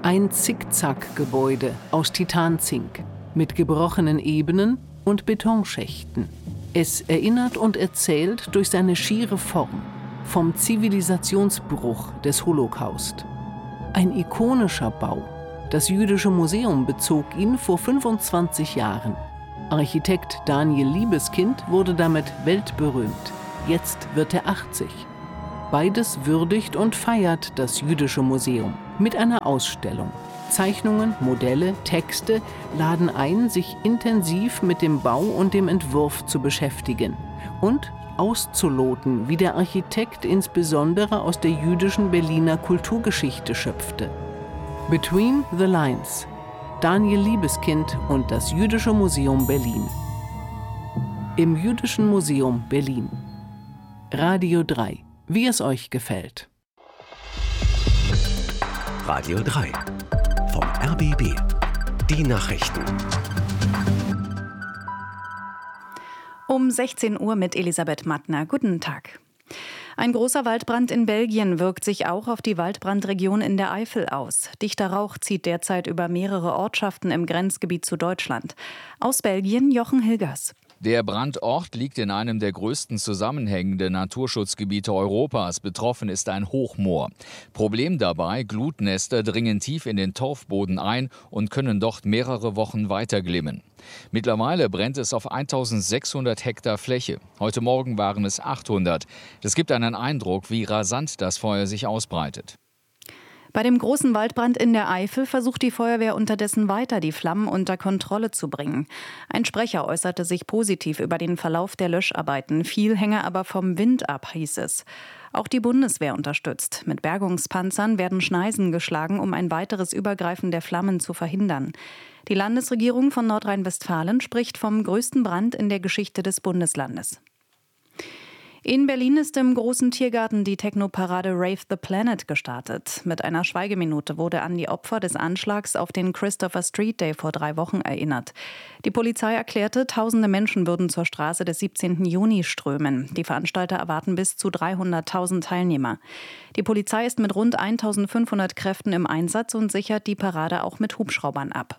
Ein Zickzack-Gebäude aus Titanzink mit gebrochenen Ebenen und Betonschächten. Es erinnert und erzählt durch seine schiere Form vom Zivilisationsbruch des Holocaust. Ein ikonischer Bau. Das Jüdische Museum bezog ihn vor 25 Jahren. Architekt Daniel Liebeskind wurde damit weltberühmt. Jetzt wird er 80. Beides würdigt und feiert das Jüdische Museum mit einer Ausstellung. Zeichnungen, Modelle, Texte laden ein, sich intensiv mit dem Bau und dem Entwurf zu beschäftigen und auszuloten, wie der Architekt insbesondere aus der jüdischen Berliner Kulturgeschichte schöpfte. Between the Lines. Daniel Liebeskind und das Jüdische Museum Berlin. Im Jüdischen Museum Berlin. Radio 3. Wie es euch gefällt. Radio 3 vom RBB. Die Nachrichten. Um 16 Uhr mit Elisabeth Mattner. Guten Tag. Ein großer Waldbrand in Belgien wirkt sich auch auf die Waldbrandregion in der Eifel aus. Dichter Rauch zieht derzeit über mehrere Ortschaften im Grenzgebiet zu Deutschland. Aus Belgien Jochen Hilgers. Der Brandort liegt in einem der größten zusammenhängenden Naturschutzgebiete Europas. Betroffen ist ein Hochmoor. Problem dabei, Glutnester dringen tief in den Torfboden ein und können dort mehrere Wochen weiter glimmen. Mittlerweile brennt es auf 1600 Hektar Fläche. Heute Morgen waren es 800. Das gibt einen Eindruck, wie rasant das Feuer sich ausbreitet. Bei dem großen Waldbrand in der Eifel versucht die Feuerwehr unterdessen weiter, die Flammen unter Kontrolle zu bringen. Ein Sprecher äußerte sich positiv über den Verlauf der Löscharbeiten. Viel hänge aber vom Wind ab, hieß es. Auch die Bundeswehr unterstützt. Mit Bergungspanzern werden Schneisen geschlagen, um ein weiteres Übergreifen der Flammen zu verhindern. Die Landesregierung von Nordrhein-Westfalen spricht vom größten Brand in der Geschichte des Bundeslandes. In Berlin ist im großen Tiergarten die Technoparade Rave the Planet gestartet. Mit einer Schweigeminute wurde an die Opfer des Anschlags auf den Christopher Street Day vor 3 Wochen erinnert. Die Polizei erklärte, tausende Menschen würden zur Straße des 17. Juni strömen. Die Veranstalter erwarten bis zu 300.000 Teilnehmer. Die Polizei ist mit rund 1.500 Kräften im Einsatz und sichert die Parade auch mit Hubschraubern ab.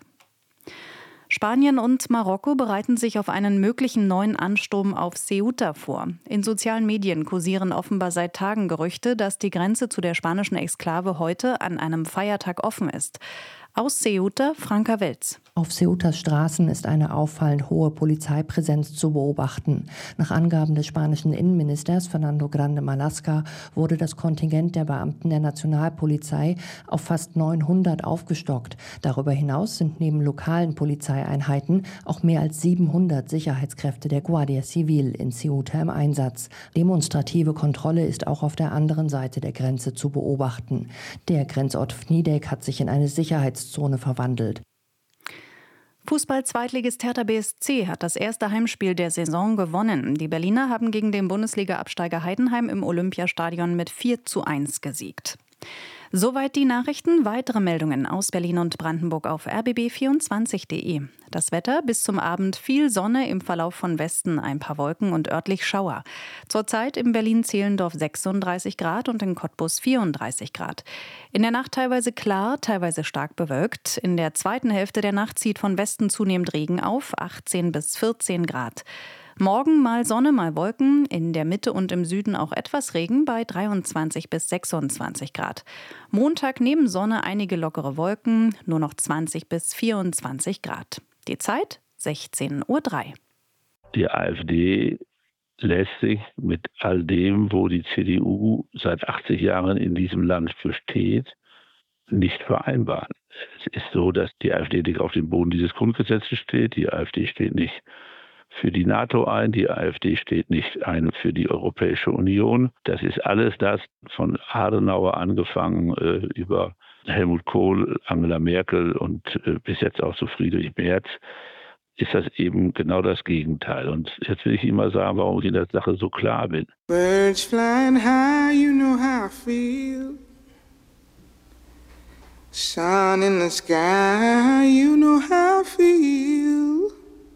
Spanien und Marokko bereiten sich auf einen möglichen neuen Ansturm auf Ceuta vor. In sozialen Medien kursieren offenbar seit Tagen Gerüchte, dass die Grenze zu der spanischen Exklave heute an einem Feiertag offen ist. Aus Ceuta, Franka Welz. Auf Ceutas Straßen ist eine auffallend hohe Polizeipräsenz zu beobachten. Nach Angaben des spanischen Innenministers Fernando Grande Marlaska wurde das Kontingent der Beamten der Nationalpolizei auf fast 900 aufgestockt. Darüber hinaus sind neben lokalen Polizeieinheiten auch mehr als 700 Sicherheitskräfte der Guardia Civil in Ceuta im Einsatz. Demonstrative Kontrolle ist auch auf der anderen Seite der Grenze zu beobachten. Der Grenzort Fnidek hat sich in eine Sicherheitszone verwandelt. Fußball-Zweitligist Hertha BSC hat das erste Heimspiel der Saison gewonnen. Die Berliner haben gegen den Bundesliga-Absteiger Heidenheim im Olympiastadion mit 4:1 gesiegt. Soweit die Nachrichten. Weitere Meldungen aus Berlin und Brandenburg auf rbb24.de. Das Wetter: bis zum Abend viel Sonne, im Verlauf von Westen ein paar Wolken und örtlich Schauer. Zurzeit in Berlin-Zehlendorf 36 Grad und in Cottbus 34 Grad. In der Nacht teilweise klar, teilweise stark bewölkt. In der zweiten Hälfte der Nacht zieht von Westen zunehmend Regen auf, 18 bis 14 Grad. Morgen mal Sonne, mal Wolken, in der Mitte und im Süden auch etwas Regen bei 23 bis 26 Grad. Montag neben Sonne einige lockere Wolken, nur noch 20 bis 24 Grad. Die Zeit 16:03 Uhr. Die AfD lässt sich mit all dem, wo die CDU seit 80 Jahren in diesem Land besteht, nicht vereinbaren. Es ist so, dass die AfD nicht auf dem Boden dieses Grundgesetzes steht. Die AfD steht nicht für die NATO ein, die AfD steht nicht ein für die Europäische Union. Das ist alles das, von Adenauer angefangen über Helmut Kohl, Angela Merkel und bis jetzt auch zu Friedrich Merz, ist das eben genau das Gegenteil. Und jetzt will ich Ihnen mal sagen, warum ich in der Sache so klar bin. Birds flying high, you know how I feel. Sun in the sky, you know how I feel.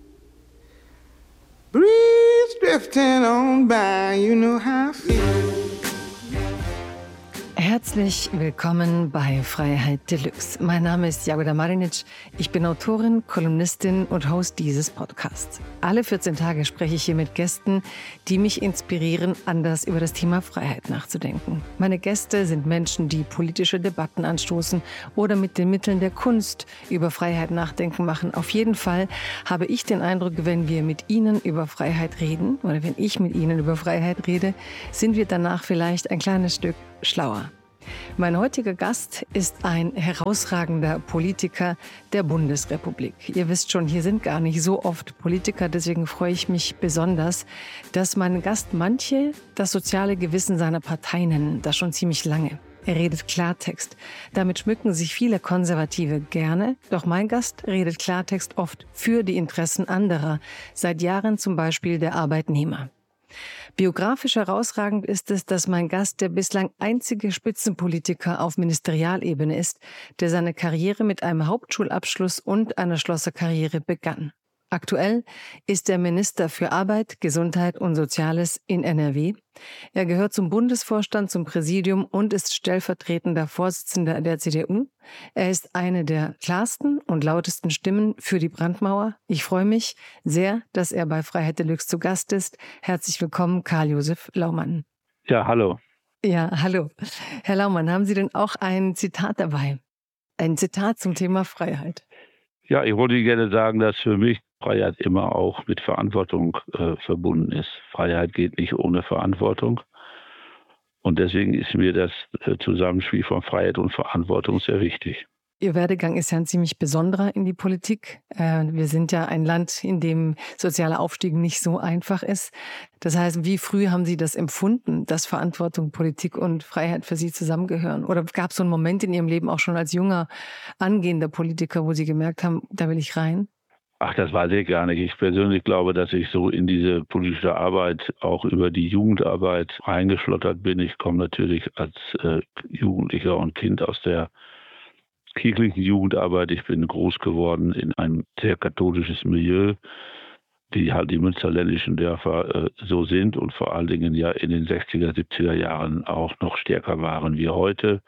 Breeze drifting on by, you know how I feel. Herzlich Herzlich willkommen bei Freiheit Deluxe. Mein Name ist Jagoda Marinic. Ich bin Autorin, Kolumnistin und Host dieses Podcasts. Alle 14 Tage spreche ich hier mit Gästen, die mich inspirieren, anders über das Thema Freiheit nachzudenken. Meine Gäste sind Menschen, die politische Debatten anstoßen oder mit den Mitteln der Kunst über Freiheit nachdenken machen. Auf jeden Fall habe ich den Eindruck, wenn wir mit ihnen über Freiheit reden oder wenn ich mit ihnen über Freiheit rede, sind wir danach vielleicht ein kleines Stück schlauer. Mein heutiger Gast ist ein herausragender Politiker der Bundesrepublik. Ihr wisst schon, hier sind gar nicht so oft Politiker, deswegen freue ich mich besonders, dass mein Gast manche das soziale Gewissen seiner Partei nennen, das schon ziemlich lange. Er redet Klartext. Damit schmücken sich viele Konservative gerne, doch mein Gast redet Klartext oft für die Interessen anderer, seit Jahren zum Beispiel der Arbeitnehmer. Biografisch herausragend ist es, dass mein Gast der bislang einzige Spitzenpolitiker auf Ministerialebene ist, der seine Karriere mit einem Hauptschulabschluss und einer Schlosserkarriere begann. Aktuell ist er Minister für Arbeit, Gesundheit und Soziales in NRW. Er gehört zum Bundesvorstand, zum Präsidium und ist stellvertretender Vorsitzender der CDU. Er ist eine der klarsten und lautesten Stimmen für die Brandmauer. Ich freue mich sehr, dass er bei Freiheit Deluxe zu Gast ist. Herzlich willkommen, Karl-Josef Laumann. Ja, hallo. Ja, hallo. Herr Laumann, haben Sie denn auch ein Zitat dabei? Ein Zitat zum Thema Freiheit. Ja, ich wollte gerne sagen, dass für mich Freiheit immer auch mit Verantwortung verbunden ist. Freiheit geht nicht ohne Verantwortung. Und deswegen ist mir das Zusammenspiel von Freiheit und Verantwortung sehr wichtig. Ihr Werdegang ist ja ein ziemlich besonderer in die Politik. Wir sind ja ein Land, in dem sozialer Aufstieg nicht so einfach ist. Das heißt, wie früh haben Sie das empfunden, dass Verantwortung, Politik und Freiheit für Sie zusammengehören? Oder gab es so einen Moment in Ihrem Leben auch schon als junger, angehender Politiker, wo Sie gemerkt haben, da will ich rein? Ach, das weiß ich gar nicht. Ich persönlich glaube, dass ich so in diese politische Arbeit auch über die Jugendarbeit reingeschlottert bin. Ich komme natürlich als Jugendlicher und Kind aus der kirchlichen Jugendarbeit. Ich bin groß geworden in ein sehr katholisches Milieu, die halt die münsterländischen Dörfer so sind und vor allen Dingen ja in den 60er, 70er Jahren auch noch stärker waren wie heute.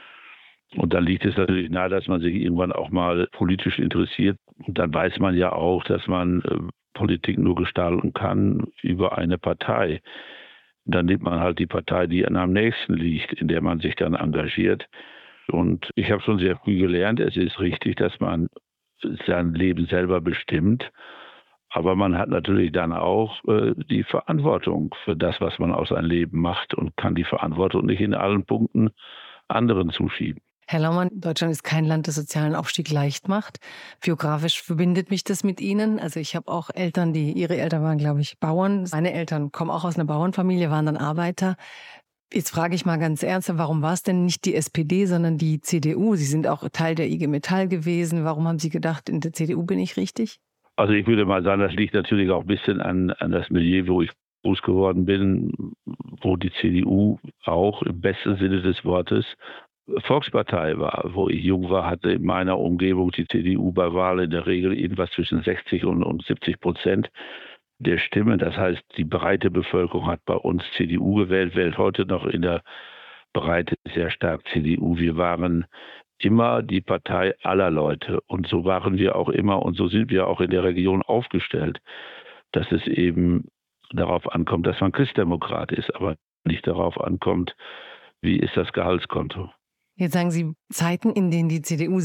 Und dann liegt es natürlich nahe, dass man sich irgendwann auch mal politisch interessiert. Und dann weiß man ja auch, dass man Politik nur gestalten kann über eine Partei. Dann nimmt man halt die Partei, die einem am nächsten liegt, in der man sich dann engagiert. Und ich habe schon sehr früh gelernt, es ist richtig, dass man sein Leben selber bestimmt. Aber man hat natürlich dann auch die Verantwortung für das, was man aus seinem Leben macht und kann die Verantwortung nicht in allen Punkten anderen zuschieben. Herr Laumann, Deutschland ist kein Land, das sozialen Aufstieg leicht macht. Biografisch verbindet mich das mit Ihnen. Also ich habe auch Eltern, Ihre Eltern waren, glaube ich, Bauern. Meine Eltern kommen auch aus einer Bauernfamilie, waren dann Arbeiter. Jetzt frage ich mal ganz ernst, warum war es denn nicht die SPD, sondern die CDU? Sie sind auch Teil der IG Metall gewesen. Warum haben Sie gedacht, in der CDU bin ich richtig? Also ich würde mal sagen, das liegt natürlich auch ein bisschen an das Milieu, wo ich groß geworden bin, wo die CDU auch im besten Sinne des Wortes Volkspartei war. Wo ich jung war, hatte in meiner Umgebung die CDU bei Wahlen in der Regel irgendwas zwischen 60 und 70% der Stimmen. Das heißt, die breite Bevölkerung hat bei uns CDU gewählt, wählt heute noch in der Breite sehr stark CDU. Wir waren immer die Partei aller Leute und so waren wir auch immer und so sind wir auch in der Region aufgestellt, dass es eben darauf ankommt, dass man Christdemokrat ist, aber nicht darauf ankommt, wie ist das Gehaltskonto. Jetzt sagen Sie Zeiten, in denen die CDU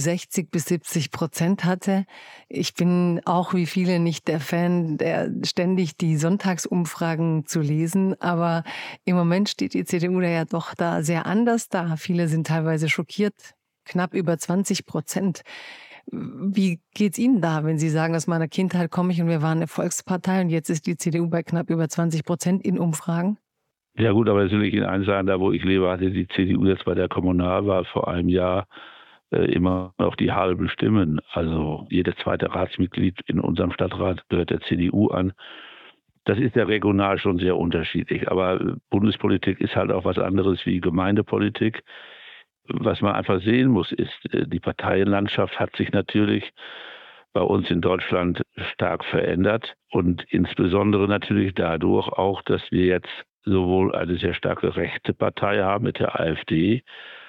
60-70% hatte. Ich bin auch wie viele nicht der Fan, der ständig die Sonntagsumfragen zu lesen. Aber im Moment steht die CDU ja doch da sehr anders da. Viele sind teilweise schockiert. Knapp über 20%. Wie geht's Ihnen da, wenn Sie sagen, aus meiner Kindheit komme ich und wir waren eine Volkspartei und jetzt ist die CDU bei knapp über 20% in Umfragen? Ja gut, aber das will ich Ihnen eins sagen, da wo ich lebe, hatte die CDU jetzt bei der Kommunalwahl vor einem Jahr immer noch die halben Stimmen. Also jedes zweite Ratsmitglied in unserem Stadtrat gehört der CDU an. Das ist ja regional schon sehr unterschiedlich. Aber Bundespolitik ist halt auch was anderes wie Gemeindepolitik. Was man einfach sehen muss, ist, die Parteienlandschaft hat sich natürlich bei uns in Deutschland stark verändert. Und insbesondere natürlich dadurch auch, dass wir jetzt sowohl eine sehr starke rechte Partei haben mit der AfD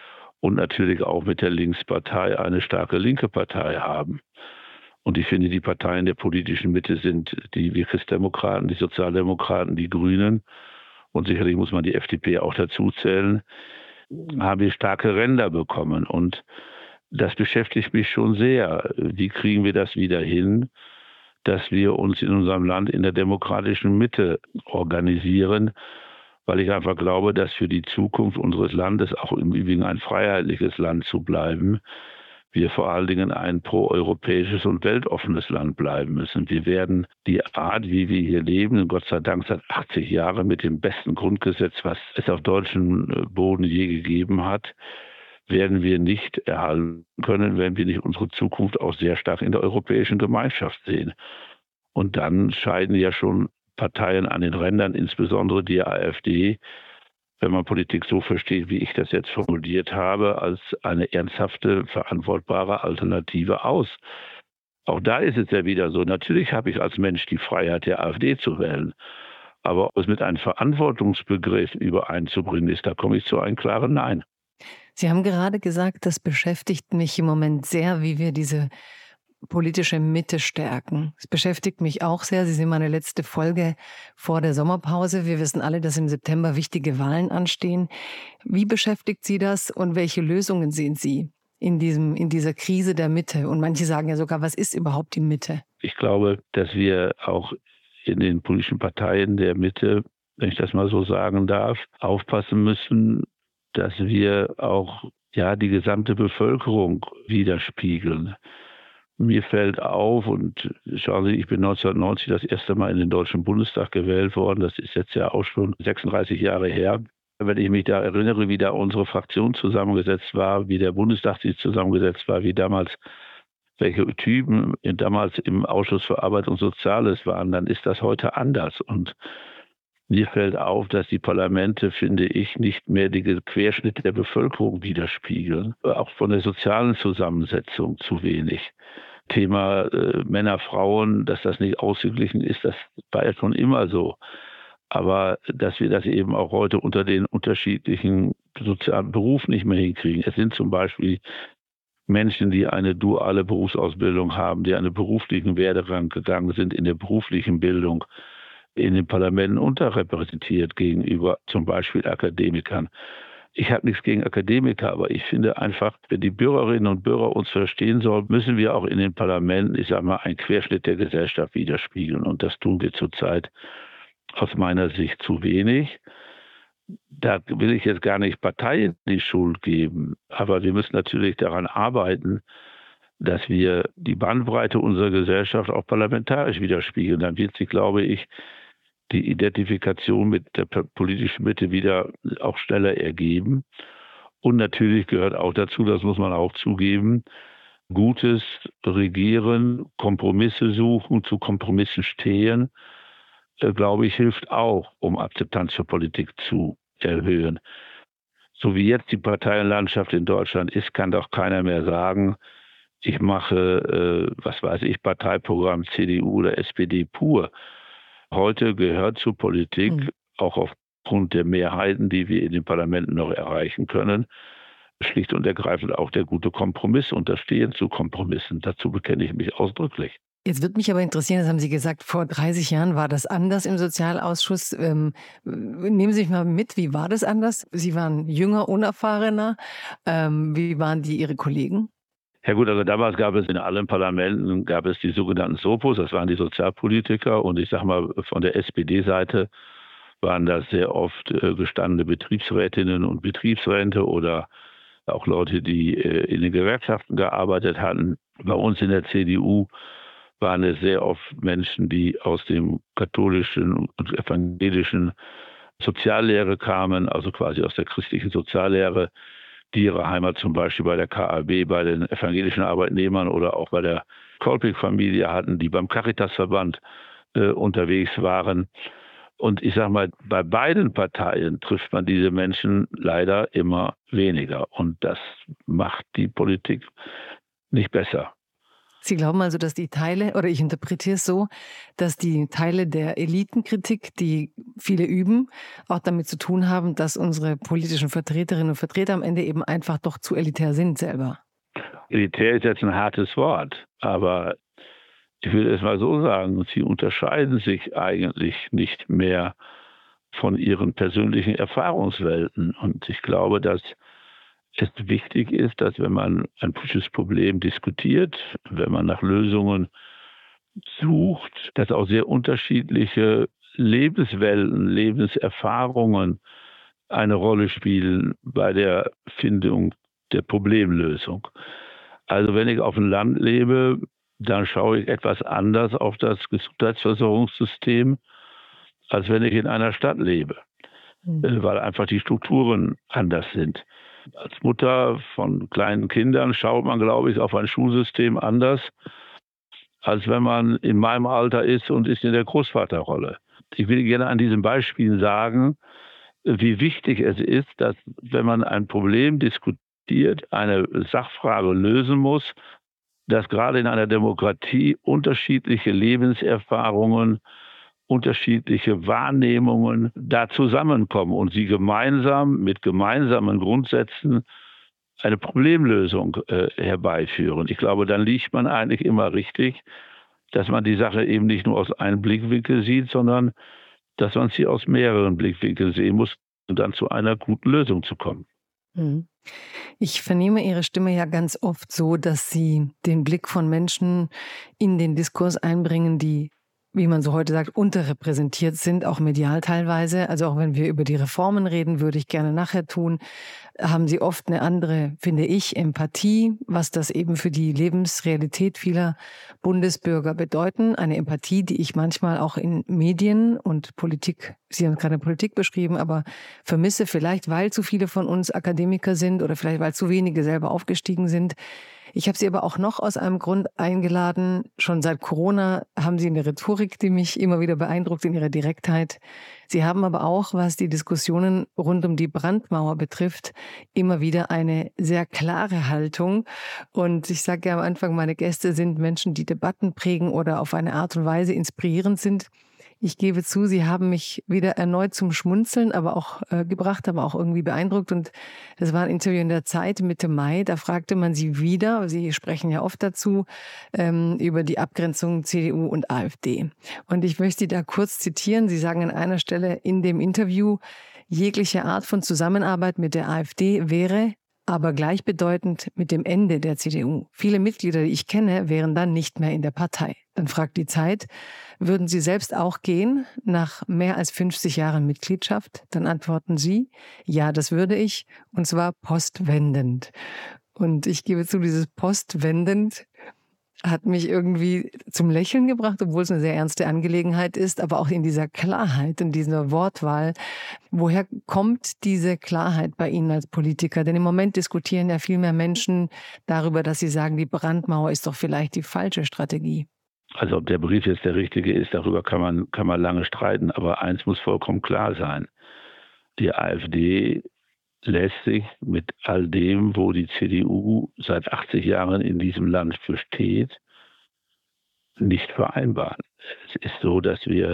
und natürlich auch mit der Linkspartei eine starke linke Partei haben. Und ich finde, die Parteien der politischen Mitte sind die Christdemokraten, die Sozialdemokraten, die Grünen und sicherlich muss man die FDP auch dazu zählen, haben wir starke Ränder bekommen. Und das beschäftigt mich schon sehr. Wie kriegen wir das wieder hin, dass wir uns in unserem Land in der demokratischen Mitte organisieren? Weil ich einfach glaube, dass für die Zukunft unseres Landes, auch im Übrigen ein freiheitliches Land zu bleiben, wir vor allen Dingen ein proeuropäisches und weltoffenes Land bleiben müssen. Wir werden die Art, wie wir hier leben, Gott sei Dank seit 80 Jahren mit dem besten Grundgesetz, was es auf deutschem Boden je gegeben hat, werden wir nicht erhalten können, wenn wir nicht unsere Zukunft auch sehr stark in der europäischen Gemeinschaft sehen. Und dann scheiden ja schon Parteien an den Rändern, insbesondere die AfD, wenn man Politik so versteht, wie ich das jetzt formuliert habe, als eine ernsthafte, verantwortbare Alternative aus. Auch da ist es ja wieder so, natürlich habe ich als Mensch die Freiheit, der AfD zu wählen. Aber ob es mit einem Verantwortungsbegriff übereinzubringen ist, da komme ich zu einem klaren Nein. Sie haben gerade gesagt, das beschäftigt mich im Moment sehr, wie wir diese politische Mitte stärken. Es beschäftigt mich auch sehr. Sie sind meine letzte Folge vor der Sommerpause. Wir wissen alle, dass im September wichtige Wahlen anstehen. Wie beschäftigt Sie das und welche Lösungen sehen Sie in dieser Krise der Mitte? Und manche sagen ja sogar, was ist überhaupt die Mitte? Ich glaube, dass wir auch in den politischen Parteien der Mitte, wenn ich das mal so sagen darf, aufpassen müssen, dass wir auch die gesamte Bevölkerung widerspiegeln. Mir fällt auf, und schauen Sie, ich bin 1990 das erste Mal in den Deutschen Bundestag gewählt worden. Das ist jetzt ja auch schon 36 Jahre her. Wenn ich mich da erinnere, wie da unsere Fraktion zusammengesetzt war, wie der Bundestag sich zusammengesetzt war, wie damals welche Typen damals im Ausschuss für Arbeit und Soziales waren, dann ist das heute anders. Und mir fällt auf, dass die Parlamente, finde ich, nicht mehr den Querschnitt der Bevölkerung widerspiegeln. Auch von der sozialen Zusammensetzung zu wenig. Thema Männer, Frauen, dass das nicht ausgeglichen ist, das war ja schon immer so. Aber dass wir das eben auch heute unter den unterschiedlichen sozialen Berufen nicht mehr hinkriegen. Es sind zum Beispiel Menschen, die eine duale Berufsausbildung haben, die einen beruflichen Werdegang gegangen sind in der beruflichen Bildung, in den Parlamenten unterrepräsentiert gegenüber zum Beispiel Akademikern. Ich habe nichts gegen Akademiker, aber ich finde einfach, wenn die Bürgerinnen und Bürger uns verstehen sollen, müssen wir auch in den Parlamenten, einen Querschnitt der Gesellschaft widerspiegeln. Und das tun wir zurzeit aus meiner Sicht zu wenig. Da will ich jetzt gar nicht Parteien die Schuld geben, aber wir müssen natürlich daran arbeiten, dass wir die Bandbreite unserer Gesellschaft auch parlamentarisch widerspiegeln. Dann wird sich, glaube ich, die Identifikation mit der politischen Mitte wieder auch schneller ergeben. Und natürlich gehört auch dazu, das muss man auch zugeben, gutes Regieren, Kompromisse suchen, zu Kompromissen stehen, glaube ich, hilft auch, um Akzeptanz für Politik zu erhöhen. So wie jetzt die Parteienlandschaft in Deutschland ist, kann doch keiner mehr sagen, ich mache, Parteiprogramm CDU oder SPD pur. Heute gehört zur Politik, auch aufgrund der Mehrheiten, die wir in den Parlamenten noch erreichen können, schlicht und ergreifend auch der gute Kompromiss und das Stehen zu Kompromissen. Dazu bekenne ich mich ausdrücklich. Jetzt würde mich aber interessieren, das haben Sie gesagt, vor 30 Jahren war das anders im Sozialausschuss. Nehmen Sie mich mal mit, wie war das anders? Sie waren jünger, unerfahrener. Wie waren Ihre Kollegen? Ja gut, also damals gab es in allen Parlamenten die sogenannten Sopos, das waren die Sozialpolitiker. Und ich sage mal, von der SPD-Seite waren das sehr oft gestandene Betriebsrätinnen und Betriebsräte oder auch Leute, die in den Gewerkschaften gearbeitet hatten. Bei uns in der CDU waren es sehr oft Menschen, die aus dem katholischen und evangelischen Soziallehre kamen, also quasi aus der christlichen Soziallehre, die ihre Heimat zum Beispiel bei der KAB, bei den evangelischen Arbeitnehmern oder auch bei der Kolping-Familie hatten, die beim Caritasverband unterwegs waren. Und ich sage mal, bei beiden Parteien trifft man diese Menschen leider immer weniger. Und das macht die Politik nicht besser. Sie glauben also, dass die Teile, oder ich interpretiere es so, dass die Teile der Elitenkritik, die viele üben, auch damit zu tun haben, dass unsere politischen Vertreterinnen und Vertreter am Ende eben einfach doch zu elitär sind selber. Elitär ist jetzt ein hartes Wort, aber ich will es mal so sagen, sie unterscheiden sich eigentlich nicht mehr von ihren persönlichen Erfahrungswelten. Und ich glaube, dass es wichtig ist, dass wenn man ein politisches Problem diskutiert, wenn man nach Lösungen sucht, dass auch sehr unterschiedliche Lebenswelten, Lebenserfahrungen eine Rolle spielen bei der Findung der Problemlösung. Also wenn ich auf dem Land lebe, dann schaue ich etwas anders auf das Gesundheitsversorgungssystem, als wenn ich in einer Stadt lebe, weil einfach die Strukturen anders sind. Als Mutter von kleinen Kindern schaut man, glaube ich, auf ein Schulsystem anders, als wenn man in meinem Alter ist und ist in der Großvaterrolle. Ich will gerne an diesem Beispiel sagen, wie wichtig es ist, dass, wenn man ein Problem diskutiert, eine Sachfrage lösen muss, dass gerade in einer Demokratie unterschiedliche Lebenserfahrungen, unterschiedliche Wahrnehmungen da zusammenkommen und sie gemeinsam mit gemeinsamen Grundsätzen eine Problemlösung herbeiführen. Ich glaube, dann liegt man eigentlich immer richtig, dass man die Sache eben nicht nur aus einem Blickwinkel sieht, sondern dass man sie aus mehreren Blickwinkeln sehen muss, um dann zu einer guten Lösung zu kommen. Ich vernehme Ihre Stimme ja ganz oft so, dass Sie den Blick von Menschen in den Diskurs einbringen, die, wie man so heute sagt, unterrepräsentiert sind, auch medial teilweise. Also auch wenn wir über die Reformen reden, würde ich gerne nachher tun, haben Sie oft eine andere, finde ich, Empathie, was das eben für die Lebensrealität vieler Bundesbürger bedeuten. Eine Empathie, die ich manchmal auch in Medien und Politik, Sie haben gerade Politik beschrieben, aber vermisse, vielleicht weil zu viele von uns Akademiker sind oder vielleicht weil zu wenige selber aufgestiegen sind. Ich habe Sie aber auch noch aus einem Grund eingeladen. Schon seit Corona haben Sie eine Rhetorik, die mich immer wieder beeindruckt in ihrer Direktheit. Sie haben aber auch, was die Diskussionen rund um die Brandmauer betrifft, immer wieder eine sehr klare Haltung. Und ich sage ja am Anfang, meine Gäste sind Menschen, die Debatten prägen oder auf eine Art und Weise inspirierend sind. Ich gebe zu, Sie haben mich wieder erneut zum Schmunzeln gebracht, aber auch irgendwie beeindruckt. Und das war ein Interview in der Zeit Mitte Mai. Da fragte man Sie wieder, Sie sprechen ja oft dazu, über die Abgrenzung CDU und AfD. Und ich möchte Sie da kurz zitieren. Sie sagen an einer Stelle in dem Interview, jegliche Art von Zusammenarbeit mit der AfD wäre aber gleichbedeutend mit dem Ende der CDU. Viele Mitglieder, die ich kenne, wären dann nicht mehr in der Partei. Dann fragt die Zeit, würden Sie selbst auch gehen nach mehr als 50 Jahren Mitgliedschaft? Dann antworten Sie, ja, das würde ich, und zwar postwendend. Und ich gebe zu, dieses postwendend hat mich irgendwie zum Lächeln gebracht, obwohl es eine sehr ernste Angelegenheit ist, aber auch in dieser Klarheit, in dieser Wortwahl. Woher kommt diese Klarheit bei Ihnen als Politiker? Denn im Moment diskutieren ja viel mehr Menschen darüber, dass sie sagen, die Brandmauer ist doch vielleicht die falsche Strategie. Also ob der Brief jetzt der richtige ist, darüber kann man lange streiten, aber eins muss vollkommen klar sein. Die AfD lässt sich mit all dem, wo die CDU seit 80 Jahren in diesem Land für steht, nicht vereinbaren. Es ist so, dass die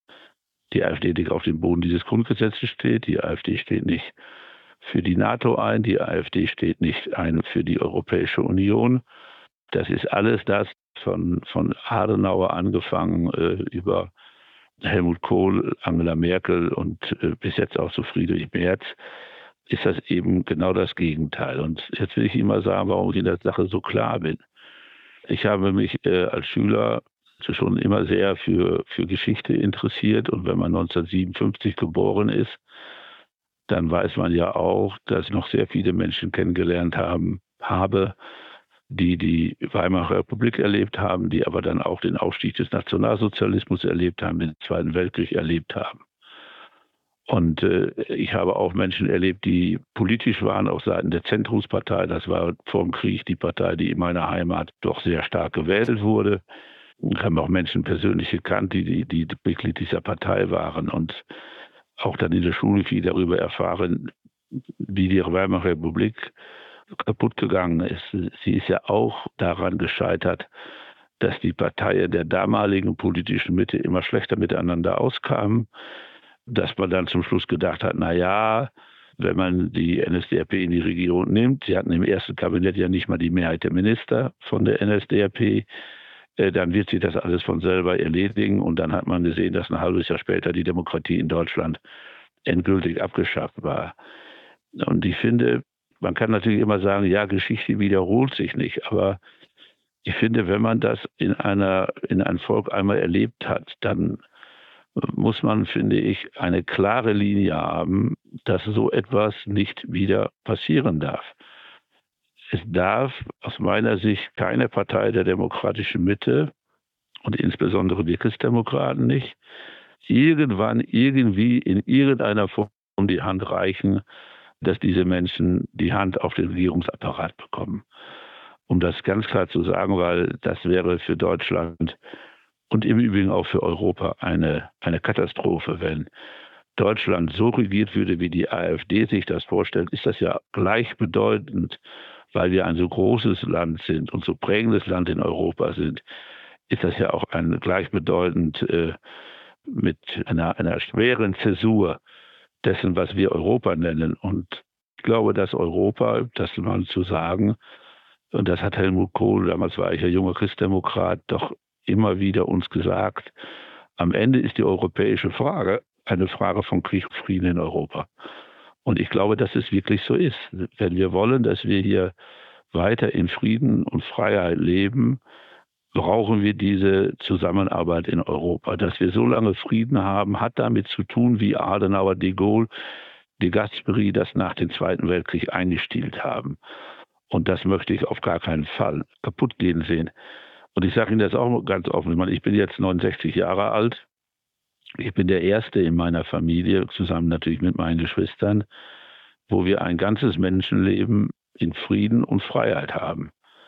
AfD nicht auf dem Boden dieses Grundgesetzes steht. Die AfD steht nicht für die NATO ein. Die AfD steht nicht ein für die Europäische Union. Das ist alles das von Adenauer angefangen über Helmut Kohl, Angela Merkel und bis jetzt auch zu Friedrich Merz, ist das eben genau das Gegenteil. Und jetzt will ich Ihnen mal sagen, warum ich in der Sache so klar bin. Ich habe mich als Schüler schon immer sehr für Geschichte interessiert. Und wenn man 1957 geboren ist, dann weiß man ja auch, dass ich noch sehr viele Menschen kennengelernt habe, die Weimarer Republik erlebt haben, die aber dann auch den Aufstieg des Nationalsozialismus erlebt haben, den Zweiten Weltkrieg erlebt haben. Und ich habe auch Menschen erlebt, die politisch waren auf Seiten der Zentrumspartei. Das war vor dem Krieg die Partei, die in meiner Heimat doch sehr stark gewählt wurde. Ich habe auch Menschen persönlich gekannt, die Mitglied dieser Partei waren und auch dann in der Schule viel darüber erfahren, wie die Weimarer Republik kaputt gegangen ist. Sie ist ja auch daran gescheitert, dass die Parteien der damaligen politischen Mitte immer schlechter miteinander auskamen, dass man dann zum Schluss gedacht hat, na ja, wenn man die NSDAP in die Regierung nimmt, sie hatten im ersten Kabinett ja nicht mal die Mehrheit der Minister von der NSDAP, dann wird sich das alles von selber erledigen. Und dann hat man gesehen, dass ein halbes Jahr später die Demokratie in Deutschland endgültig abgeschafft war. Und ich finde, man kann natürlich immer sagen, ja, Geschichte wiederholt sich nicht. Aber ich finde, wenn man das in ein Volk einmal erlebt hat, dann muss man, finde ich, eine klare Linie haben, dass so etwas nicht wieder passieren darf. Es darf aus meiner Sicht keine Partei der demokratischen Mitte und insbesondere die Christdemokraten nicht irgendwann irgendwie in irgendeiner Form die Hand reichen, dass diese Menschen die Hand auf den Regierungsapparat bekommen. Um das ganz klar zu sagen, weil das wäre für Deutschland und im Übrigen auch für Europa eine Katastrophe. Wenn Deutschland so regiert würde, wie die AfD sich das vorstellt, ist das ja gleichbedeutend, weil wir ein so großes Land sind und so prägendes Land in Europa sind, ist das ja auch gleichbedeutend mit einer schweren Zäsur dessen, was wir Europa nennen. Und ich glaube, dass Europa, das mal zu sagen, und das hat Helmut Kohl, damals war ich ja junger Christdemokrat, doch immer wieder uns gesagt, am Ende ist die europäische Frage eine Frage von Krieg und Frieden in Europa. Und ich glaube, dass es wirklich so ist. Wenn wir wollen, dass wir hier weiter in Frieden und Freiheit leben, brauchen wir diese Zusammenarbeit in Europa. Dass wir so lange Frieden haben, hat damit zu tun, wie Adenauer, de Gaulle, de Gasperi das nach dem Zweiten Weltkrieg eingestielt haben. Und das möchte ich auf gar keinen Fall kaputt gehen sehen. Und ich sage Ihnen das auch ganz offen. Ich bin jetzt 69 Jahre alt. Ich bin der Erste in meiner Familie, zusammen natürlich mit meinen Geschwistern, wo wir ein ganzes Menschenleben in Frieden und Freiheit haben.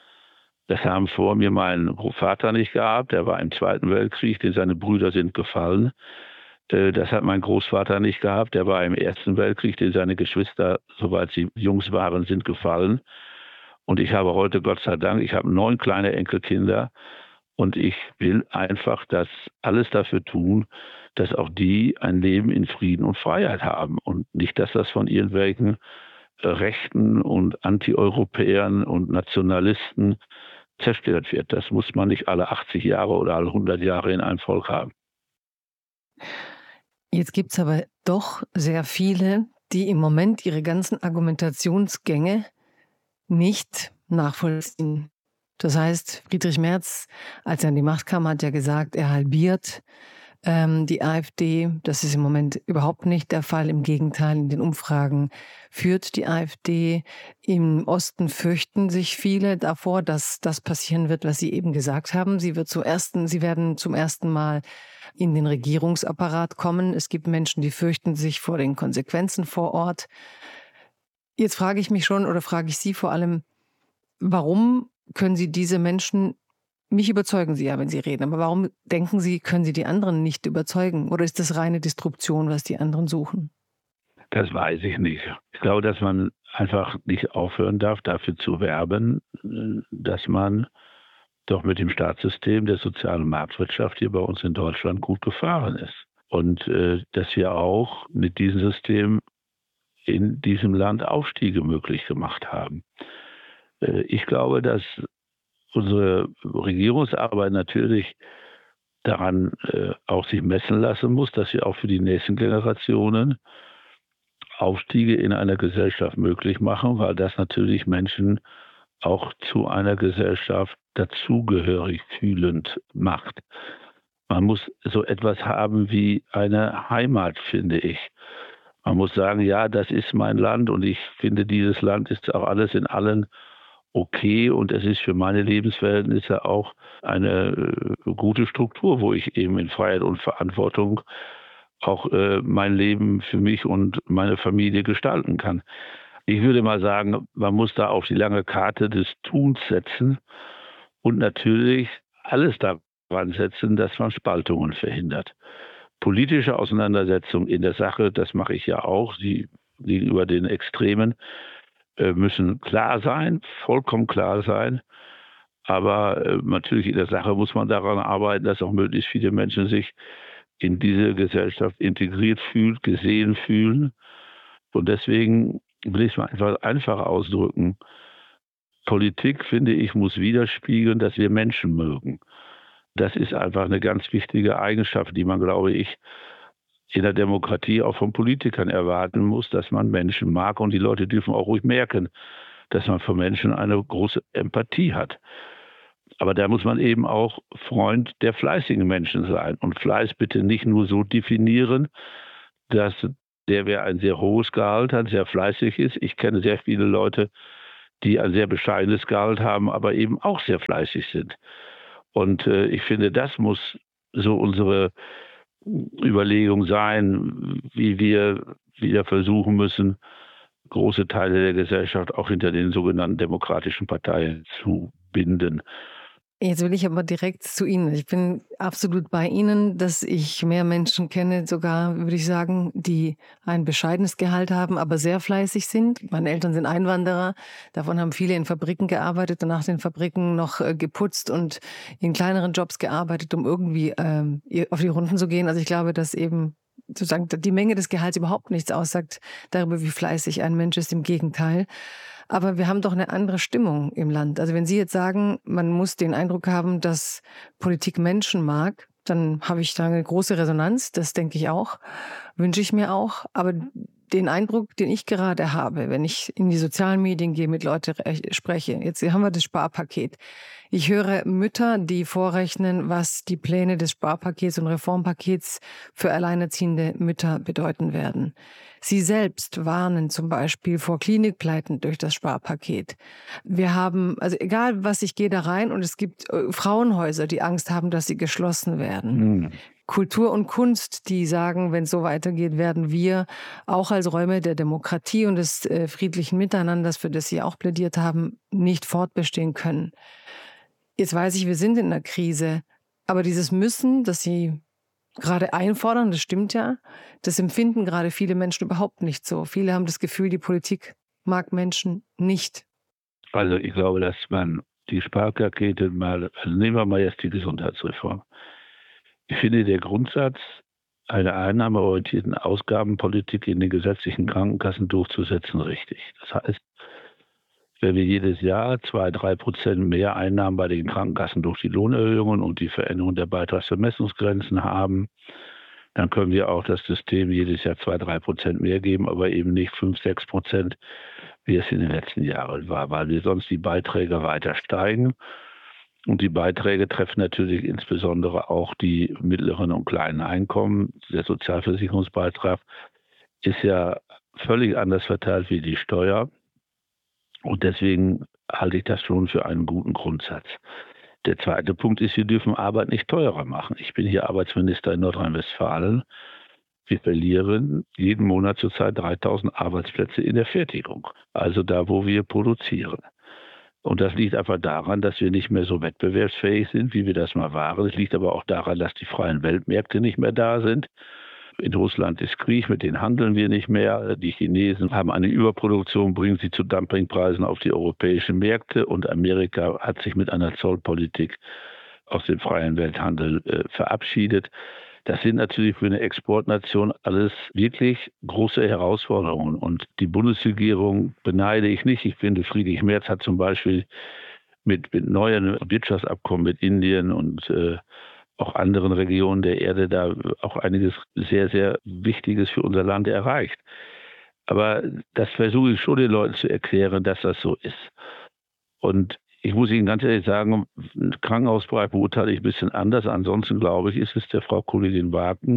Das haben vor mir mein Vater nicht gehabt. Er war im Zweiten Weltkrieg, denn seine Brüder sind gefallen. Das hat mein Großvater nicht gehabt. Der war im Ersten Weltkrieg, denn seine Geschwister, soweit sie Jungs waren, sind gefallen. Und ich habe heute, Gott sei Dank, ich habe 9 kleine Enkelkinder. Und ich will einfach alles dafür tun, dass auch die ein Leben in Frieden und Freiheit haben. Und nicht, dass das von irgendwelchen Rechten und Antieuropäern und Nationalisten zerstört wird. Das muss man nicht alle 80 Jahre oder alle 100 Jahre in einem Volk haben. Jetzt gibt es aber doch sehr viele, die im Moment ihre ganzen Argumentationsgänge nicht nachvollziehen. Das heißt, Friedrich Merz, als er an die Macht kam, hat ja gesagt, er halbiert die AfD. Das ist im Moment überhaupt nicht der Fall. Im Gegenteil, in den Umfragen führt die AfD. Im Osten fürchten sich viele davor, dass das passieren wird, was Sie eben gesagt haben. Sie werden zum ersten Mal in den Regierungsapparat kommen. Es gibt Menschen, die fürchten sich vor den Konsequenzen vor Ort. Jetzt frage ich mich schon, oder frage ich Sie vor allem, warum können Sie diese Menschen, mich überzeugen Sie ja, wenn Sie reden, aber warum denken Sie, können Sie die anderen nicht überzeugen? Oder ist das reine Disruption, was die anderen suchen? Das weiß ich nicht. Ich glaube, dass man einfach nicht aufhören darf, dafür zu werben, dass man doch mit dem Staatssystem der sozialen Marktwirtschaft hier bei uns in Deutschland gut gefahren ist. Und dass wir auch mit diesem System in diesem Land Aufstiege möglich gemacht haben. Ich glaube, dass unsere Regierungsarbeit natürlich daran auch sich messen lassen muss, dass wir auch für die nächsten Generationen Aufstiege in einer Gesellschaft möglich machen, weil das natürlich Menschen auch zu einer Gesellschaft dazugehörig fühlend macht. Man muss so etwas haben wie eine Heimat, finde ich. Man muss sagen, ja, das ist mein Land und ich finde, dieses Land ist auch alles in allem okay und es ist für meine Lebensverhältnisse auch eine gute Struktur, wo ich eben in Freiheit und Verantwortung auch mein Leben für mich und meine Familie gestalten kann. Ich würde mal sagen, man muss da auf die lange Karte des Tuns setzen und natürlich alles daran setzen, dass man Spaltungen verhindert. Politische Auseinandersetzungen in der Sache, das mache ich ja auch, die gegenüber den Extremen, müssen klar sein, vollkommen klar sein. Aber natürlich in der Sache muss man daran arbeiten, dass auch möglichst viele Menschen sich in diese Gesellschaft integriert fühlen, gesehen fühlen. Und deswegen will ich es mal einfach ausdrücken. Politik, finde ich, muss widerspiegeln, dass wir Menschen mögen. Das ist einfach eine ganz wichtige Eigenschaft, die man, glaube ich, in der Demokratie auch von Politikern erwarten muss, dass man Menschen mag. Und die Leute dürfen auch ruhig merken, dass man für Menschen eine große Empathie hat. Aber da muss man eben auch Freund der fleißigen Menschen sein. Und Fleiß bitte nicht nur so definieren, dass wer ein sehr hohes Gehalt hat, sehr fleißig ist. Ich kenne sehr viele Leute, die ein sehr bescheidenes Gehalt haben, aber eben auch sehr fleißig sind. Und ich finde, das muss so unsere Überlegung sein, wie wir wieder versuchen müssen, große Teile der Gesellschaft auch hinter den sogenannten demokratischen Parteien zu binden. Jetzt will ich aber direkt zu Ihnen. Ich bin absolut bei Ihnen, dass ich mehr Menschen kenne, sogar würde ich sagen, die ein bescheidenes Gehalt haben, aber sehr fleißig sind. Meine Eltern sind Einwanderer. Davon haben viele in Fabriken gearbeitet und nach den Fabriken noch geputzt und in kleineren Jobs gearbeitet, um irgendwie auf die Runden zu gehen. Also ich glaube, dass eben sozusagen die Menge des Gehalts überhaupt nichts aussagt darüber, wie fleißig ein Mensch ist. Im Gegenteil. Aber wir haben doch eine andere Stimmung im Land. Also wenn Sie jetzt sagen, man muss den Eindruck haben, dass Politik Menschen mag, dann habe ich da eine große Resonanz. Das denke ich auch, wünsche ich mir auch. Aber den Eindruck, den ich gerade habe, wenn ich in die sozialen Medien gehe, mit Leuten spreche, jetzt haben wir das Sparpaket. Ich höre Mütter, die vorrechnen, was die Pläne des Sparpakets und Reformpakets für alleinerziehende Mütter bedeuten werden. Sie selbst warnen zum Beispiel vor Klinikpleiten durch das Sparpaket. Wir haben, also egal was, ich gehe da rein und es gibt Frauenhäuser, die Angst haben, dass sie geschlossen werden. Kultur und Kunst, die sagen, wenn es so weitergeht, werden wir auch als Räume der Demokratie und des friedlichen Miteinanders, für das Sie auch plädiert haben, nicht fortbestehen können. Jetzt weiß ich, wir sind in einer Krise, aber dieses Müssen, das Sie gerade einfordern, das stimmt ja, das empfinden gerade viele Menschen überhaupt nicht so. Viele haben das Gefühl, die Politik mag Menschen nicht. Also ich glaube, dass man die Sparpakete mal, also nehmen wir mal jetzt die Gesundheitsreform. Ich finde, der Grundsatz einer einnahmeorientierten Ausgabenpolitik in den gesetzlichen Krankenkassen durchzusetzen richtig. Das heißt, wenn wir jedes Jahr 2-3% mehr Einnahmen bei den Krankenkassen durch die Lohnerhöhungen und die Veränderung der Beitragsvermessungsgrenzen haben, dann können wir auch das System jedes Jahr 2-3% mehr geben, aber eben nicht 5-6%, wie es in den letzten Jahren war, weil wir sonst die Beiträge weiter steigen. Und die Beiträge treffen natürlich insbesondere auch die mittleren und kleinen Einkommen. Der Sozialversicherungsbeitrag ist ja völlig anders verteilt wie die Steuer. Und deswegen halte ich das schon für einen guten Grundsatz. Der zweite Punkt ist, wir dürfen Arbeit nicht teurer machen. Ich bin hier Arbeitsminister in Nordrhein-Westfalen. Wir verlieren jeden Monat zurzeit 3.000 Arbeitsplätze in der Fertigung, also da, wo wir produzieren. Und das liegt einfach daran, dass wir nicht mehr so wettbewerbsfähig sind, wie wir das mal waren. Es liegt aber auch daran, dass die freien Weltmärkte nicht mehr da sind. In Russland ist Krieg, mit denen handeln wir nicht mehr. Die Chinesen haben eine Überproduktion, bringen sie zu Dumpingpreisen auf die europäischen Märkte. Und Amerika hat sich mit einer Zollpolitik aus dem freien Welthandel verabschiedet. Das sind natürlich für eine Exportnation alles wirklich große Herausforderungen. Und die Bundesregierung beneide ich nicht. Ich finde, Friedrich Merz hat zum Beispiel mit neuen Wirtschaftsabkommen mit Indien und auch anderen Regionen der Erde da auch einiges sehr, sehr Wichtiges für unser Land erreicht. Aber das versuche ich schon den Leuten zu erklären, dass das so ist. Und ich muss Ihnen ganz ehrlich sagen, einen Krankenhausbereich beurteile ich ein bisschen anders. Ansonsten, glaube ich, ist es der Frau Kollegin Wagen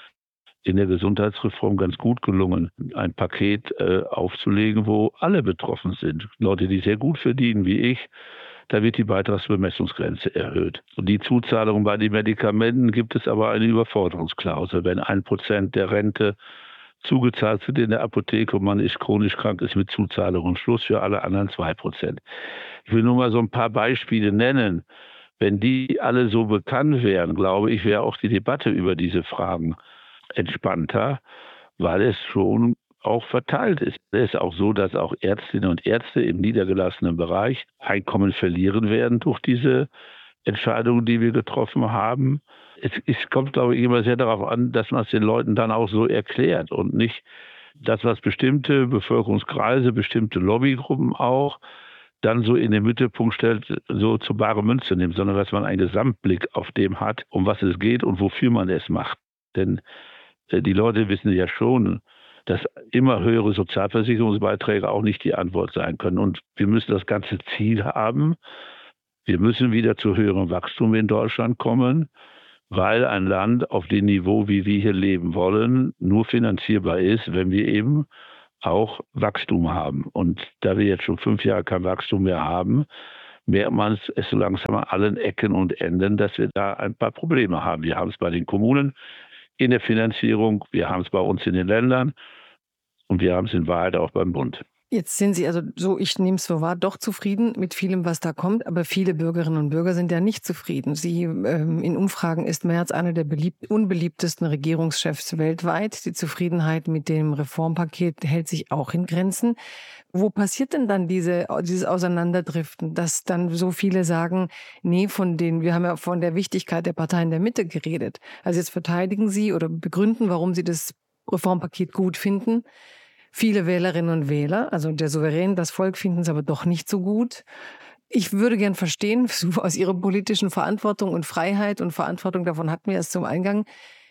in der Gesundheitsreform ganz gut gelungen, ein Paket aufzulegen, wo alle betroffen sind. Leute, die sehr gut verdienen wie ich, da wird die Beitragsbemessungsgrenze erhöht. Und die Zuzahlung bei den Medikamenten gibt es aber eine Überforderungsklausel. Wenn 1% der Rente zugezahlt wird in der Apotheke und man ist chronisch krank, ist mit Zuzahlung Schluss, für alle anderen 2%. Ich will nur mal so ein paar Beispiele nennen. Wenn die alle so bekannt wären, glaube ich, wäre auch die Debatte über diese Fragen entspannter, weil es schon auch verteilt ist. Es ist auch so, dass auch Ärztinnen und Ärzte im niedergelassenen Bereich Einkommen verlieren werden durch diese Entscheidungen, die wir getroffen haben. Es kommt, glaube ich, immer sehr darauf an, dass man es den Leuten dann auch so erklärt und nicht das, was bestimmte Bevölkerungskreise, bestimmte Lobbygruppen auch dann so in den Mittelpunkt stellt, so zur bare Münze nimmt, sondern dass man einen Gesamtblick auf dem hat, um was es geht und wofür man es macht. Denn die Leute wissen ja schon, dass immer höhere Sozialversicherungsbeiträge auch nicht die Antwort sein können. Und wir müssen das ganze Ziel haben. Wir müssen wieder zu höherem Wachstum in Deutschland kommen, weil ein Land auf dem Niveau, wie wir hier leben wollen, nur finanzierbar ist, wenn wir eben auch Wachstum haben. Und da wir jetzt schon 5 Jahre kein Wachstum mehr haben, merkt man es so langsam an allen Ecken und Enden, dass wir da ein paar Probleme haben. Wir haben es bei den Kommunen in der Finanzierung, wir haben es bei uns in den Ländern und wir haben es in Wahrheit auch beim Bund. Jetzt sind Sie also so, ich nehme es so wahr, doch zufrieden mit vielem, was da kommt, aber viele Bürgerinnen und Bürger sind ja nicht zufrieden. In Umfragen ist Merz einer der unbeliebtesten Regierungschefs weltweit. Die Zufriedenheit mit dem Reformpaket hält sich auch in Grenzen. Wo passiert denn dann dieses Auseinanderdriften, dass dann so viele sagen, nee, wir haben ja von der Wichtigkeit der Parteien der Mitte geredet. Also jetzt verteidigen Sie oder begründen, warum Sie das Reformpaket gut finden. Viele Wählerinnen und Wähler, also der Souverän, das Volk, finden es aber doch nicht so gut. Ich würde gern verstehen, aus Ihrer politischen Verantwortung und Freiheit und Verantwortung, davon hatten wir erst zum Eingang,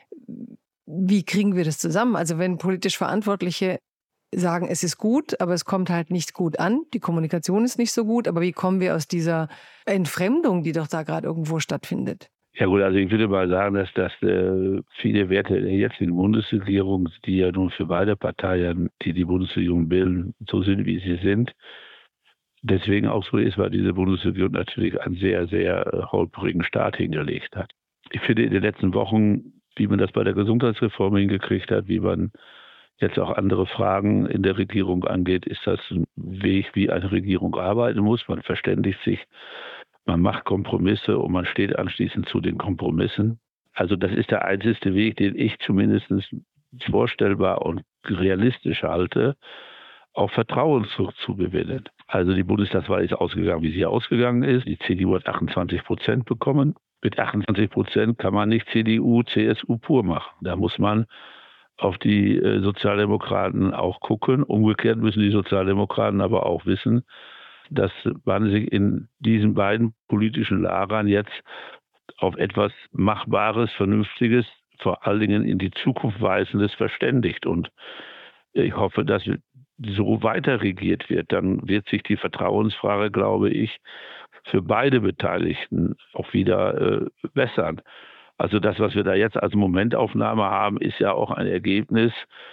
wie kriegen wir das zusammen? Also wenn politisch Verantwortliche sagen, es ist gut, aber es kommt halt nicht gut an, die Kommunikation ist nicht so gut, aber wie kommen wir aus dieser Entfremdung, die doch da gerade irgendwo stattfindet? Ja gut, also ich würde mal sagen, dass viele Werte der jetzigen Bundesregierung, die ja nun für beide Parteien, die die Bundesregierung bilden, so sind, wie sie sind, deswegen auch so ist, weil diese Bundesregierung natürlich einen sehr, sehr holprigen Start hingelegt hat. Ich finde in den letzten Wochen, wie man das bei der Gesundheitsreform hingekriegt hat, wie man jetzt auch andere Fragen in der Regierung angeht, ist das ein Weg, wie eine Regierung arbeiten muss. Man verständigt sich, man macht Kompromisse und man steht anschließend zu den Kompromissen. Also das ist der einzige Weg, den ich zumindest vorstellbar und realistisch halte, auch Vertrauen zu gewinnen. Also die Bundestagswahl ist ausgegangen, wie sie ausgegangen ist. Die CDU hat 28% bekommen. Mit 28% kann man nicht CDU, CSU pur machen. Da muss man auf die Sozialdemokraten auch gucken. Umgekehrt müssen die Sozialdemokraten aber auch wissen, dass man sich in diesen beiden politischen Lagern jetzt auf etwas Machbares, Vernünftiges, vor allen Dingen in die Zukunft Weisendes verständigt. Und ich hoffe, dass so weiter regiert wird. Dann wird sich die Vertrauensfrage, glaube ich, für beide Beteiligten auch wieder bessern. Also das, was wir da jetzt als Momentaufnahme haben, ist ja auch ein Ergebnis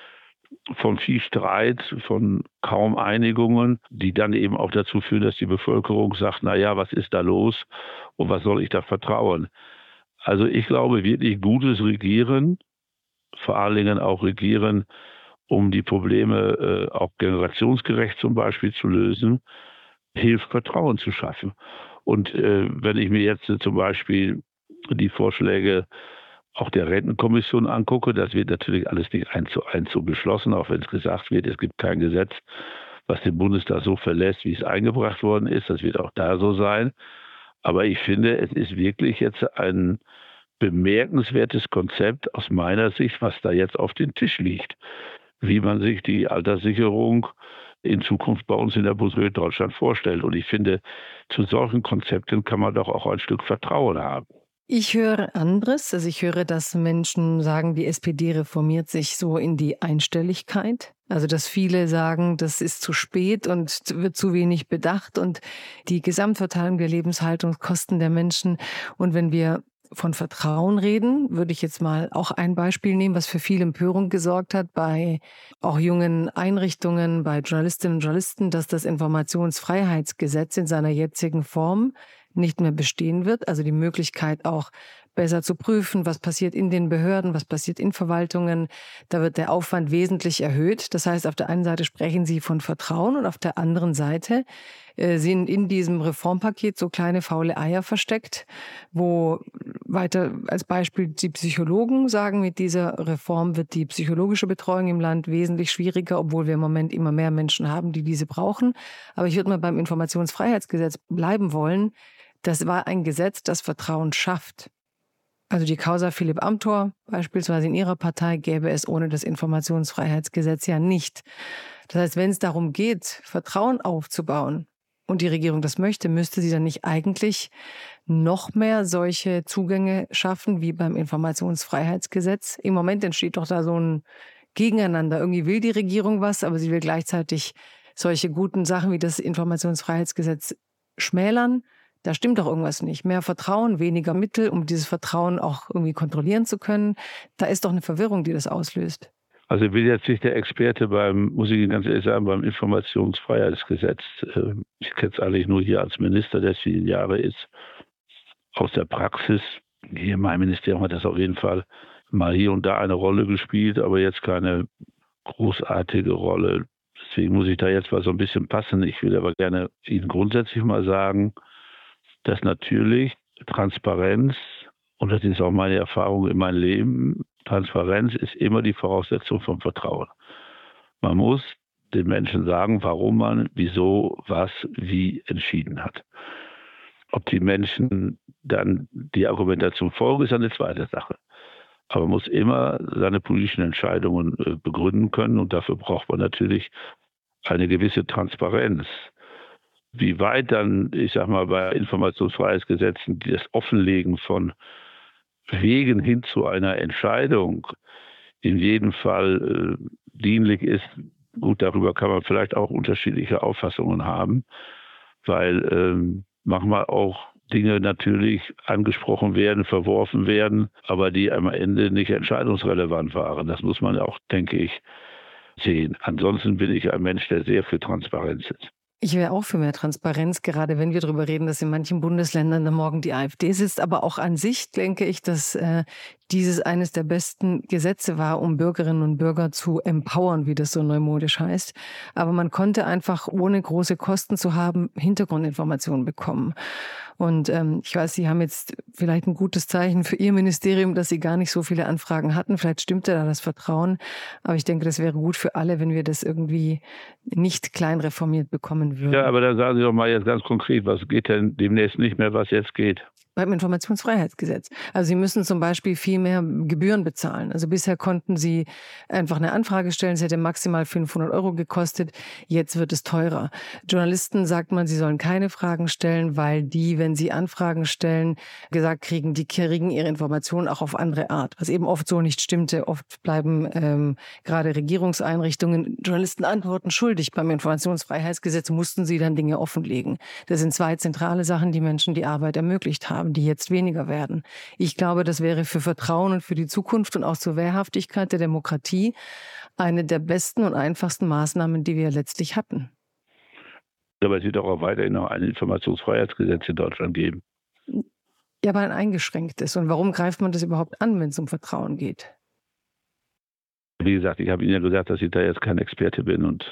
von viel Streit, von kaum Einigungen, die dann eben auch dazu führen, dass die Bevölkerung sagt, na ja, was ist da los und was soll ich da vertrauen? Also ich glaube, wirklich gutes Regieren, vor allen Dingen auch Regieren, um die Probleme auch generationsgerecht zum Beispiel zu lösen, hilft Vertrauen zu schaffen. Und wenn ich mir jetzt zum Beispiel die Vorschläge auch der Rentenkommission angucke, das wird natürlich alles nicht 1:1 so beschlossen, auch wenn es gesagt wird, es gibt kein Gesetz, was den Bundestag so verlässt, wie es eingebracht worden ist. Das wird auch da so sein. Aber ich finde, es ist wirklich jetzt ein bemerkenswertes Konzept aus meiner Sicht, was da jetzt auf den Tisch liegt, wie man sich die Alterssicherung in Zukunft bei uns in der Bundesrepublik Deutschland vorstellt. Und ich finde, zu solchen Konzepten kann man doch auch ein Stück Vertrauen haben. Ich höre anderes. Also ich höre, dass Menschen sagen, die SPD reformiert sich so in die Einstelligkeit. Also dass viele sagen, das ist zu spät und wird zu wenig bedacht und die Gesamtverteilung der Lebenshaltungskosten der Menschen. Und wenn wir von Vertrauen reden, würde ich jetzt mal auch ein Beispiel nehmen, was für viel Empörung gesorgt hat bei auch jungen Einrichtungen, bei Journalistinnen und Journalisten, dass das Informationsfreiheitsgesetz in seiner jetzigen Form nicht mehr bestehen wird. Also die Möglichkeit auch besser zu prüfen, was passiert in den Behörden, was passiert in Verwaltungen. Da wird der Aufwand wesentlich erhöht. Das heißt, auf der einen Seite sprechen Sie von Vertrauen und auf der anderen Seite sind in diesem Reformpaket so kleine faule Eier versteckt, wo weiter als Beispiel die Psychologen sagen, mit dieser Reform wird die psychologische Betreuung im Land wesentlich schwieriger, obwohl wir im Moment immer mehr Menschen haben, die diese brauchen. Aber ich würde mal beim Informationsfreiheitsgesetz bleiben wollen. Das war ein Gesetz, das Vertrauen schafft. Also die Causa Philipp Amthor beispielsweise in Ihrer Partei gäbe es ohne das Informationsfreiheitsgesetz ja nicht. Das heißt, wenn es darum geht, Vertrauen aufzubauen, und die Regierung das möchte, müsste sie dann nicht eigentlich noch mehr solche Zugänge schaffen wie beim Informationsfreiheitsgesetz? Im Moment entsteht doch da so ein Gegeneinander. Irgendwie will die Regierung was, aber sie will gleichzeitig solche guten Sachen wie das Informationsfreiheitsgesetz schmälern. Da stimmt doch irgendwas nicht. Mehr Vertrauen, weniger Mittel, um dieses Vertrauen auch irgendwie kontrollieren zu können. Da ist doch eine Verwirrung, die das auslöst. Also ich bin jetzt nicht der Experte muss ich Ihnen ganz ehrlich sagen, beim Informationsfreiheitsgesetz. Ich kenne es eigentlich nur hier als Minister, der viele Jahre ist. Aus der Praxis, hier in meinem Ministerium hat das auf jeden Fall mal hier und da eine Rolle gespielt, aber jetzt keine großartige Rolle. Deswegen muss ich da jetzt mal so ein bisschen passen. Ich will aber gerne Ihnen grundsätzlich mal sagen, dass natürlich Transparenz, und das ist auch meine Erfahrung in meinem Leben, Transparenz ist immer die Voraussetzung vom Vertrauen. Man muss den Menschen sagen, warum man, wieso, was, wie entschieden hat. Ob die Menschen dann die Argumentation folgen, ist eine zweite Sache. Aber man muss immer seine politischen Entscheidungen begründen können und dafür braucht man natürlich eine gewisse Transparenz. Wie weit dann, ich sag mal, bei Informationsfreiheitsgesetzen das Offenlegen von Wegen hin zu einer Entscheidung in jedem Fall dienlich ist, gut, darüber kann man vielleicht auch unterschiedliche Auffassungen haben, weil manchmal auch Dinge natürlich angesprochen werden, verworfen werden, aber die am Ende nicht entscheidungsrelevant waren. Das muss man auch, denke ich, sehen. Ansonsten bin ich ein Mensch, der sehr für Transparenz ist. Ich wäre auch für mehr Transparenz, gerade wenn wir darüber reden, dass in manchen Bundesländern dann morgen die AfD sitzt. Aber auch an sich denke ich, dass dieses eines der besten Gesetze war, um Bürgerinnen und Bürger zu empowern, wie das so neumodisch heißt. Aber man konnte einfach, ohne große Kosten zu haben, Hintergrundinformationen bekommen. Und ich weiß, Sie haben jetzt vielleicht ein gutes Zeichen für Ihr Ministerium, dass Sie gar nicht so viele Anfragen hatten. Vielleicht stimmte da das Vertrauen. Aber ich denke, das wäre gut für alle, wenn wir das irgendwie nicht klein reformiert bekommen würden. Ja, aber dann sagen Sie doch mal jetzt ganz konkret, was geht denn demnächst nicht mehr, was jetzt geht? Beim Informationsfreiheitsgesetz. Also Sie müssen zum Beispiel viel mehr Gebühren bezahlen. Also bisher konnten Sie einfach eine Anfrage stellen, es hätte maximal 500 € gekostet. Jetzt wird es teurer. Journalisten sagt man, sie sollen keine Fragen stellen, weil die, wenn sie Anfragen stellen, gesagt kriegen, die kriegen ihre Informationen auch auf andere Art. Was eben oft so nicht stimmte. Oft bleiben gerade Regierungseinrichtungen Journalisten Antworten schuldig. Beim Informationsfreiheitsgesetz mussten sie dann Dinge offenlegen. Das sind zwei zentrale Sachen, die Menschen die Arbeit ermöglicht haben, die jetzt weniger werden. Ich glaube, das wäre für Vertrauen und für die Zukunft und auch zur Wehrhaftigkeit der Demokratie eine der besten und einfachsten Maßnahmen, die wir letztlich hatten. Aber es wird auch weiterhin noch ein Informationsfreiheitsgesetz in Deutschland geben. Ja, aber ein eingeschränktes. Und warum greift man das überhaupt an, wenn es um Vertrauen geht? Wie gesagt, ich habe Ihnen ja gesagt, dass ich da jetzt kein Experte bin und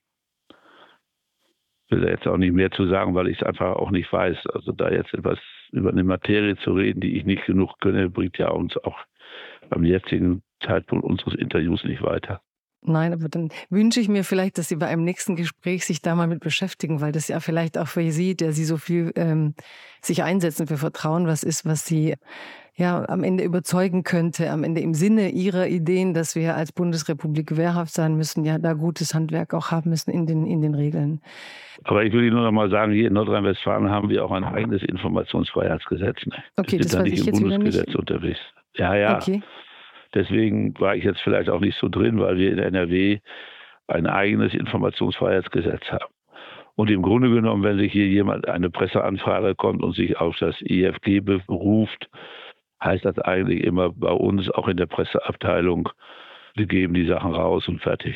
will da jetzt auch nicht mehr zu sagen, weil ich es einfach auch nicht weiß. Also da jetzt etwas über eine Materie zu reden, die ich nicht genug kenne, bringt ja uns auch beim jetzigen Zeitpunkt unseres Interviews nicht weiter. Nein, aber dann wünsche ich mir vielleicht, dass Sie bei einem nächsten Gespräch sich da mal mit beschäftigen, weil das ja vielleicht auch für Sie, der Sie so viel sich einsetzen für Vertrauen, was ist, was Sie ja am Ende überzeugen könnte, am Ende im Sinne Ihrer Ideen, dass wir als Bundesrepublik wehrhaft sein müssen, ja da gutes Handwerk auch haben müssen in den Regeln. Aber ich will Ihnen nur noch mal sagen, hier in Nordrhein-Westfalen haben wir auch ein eigenes Informationsfreiheitsgesetz. Ne? Okay, das weiß nicht ich im jetzt Bundesgesetz wieder nicht. unterwegs. Ja. Okay. Deswegen war ich jetzt vielleicht auch nicht so drin, weil wir in NRW ein eigenes Informationsfreiheitsgesetz haben. Und im Grunde genommen, wenn sich hier jemand eine Presseanfrage kommt und sich auf das IFG beruft, heißt das eigentlich immer bei uns, auch in der Presseabteilung, wir geben die Sachen raus und fertig.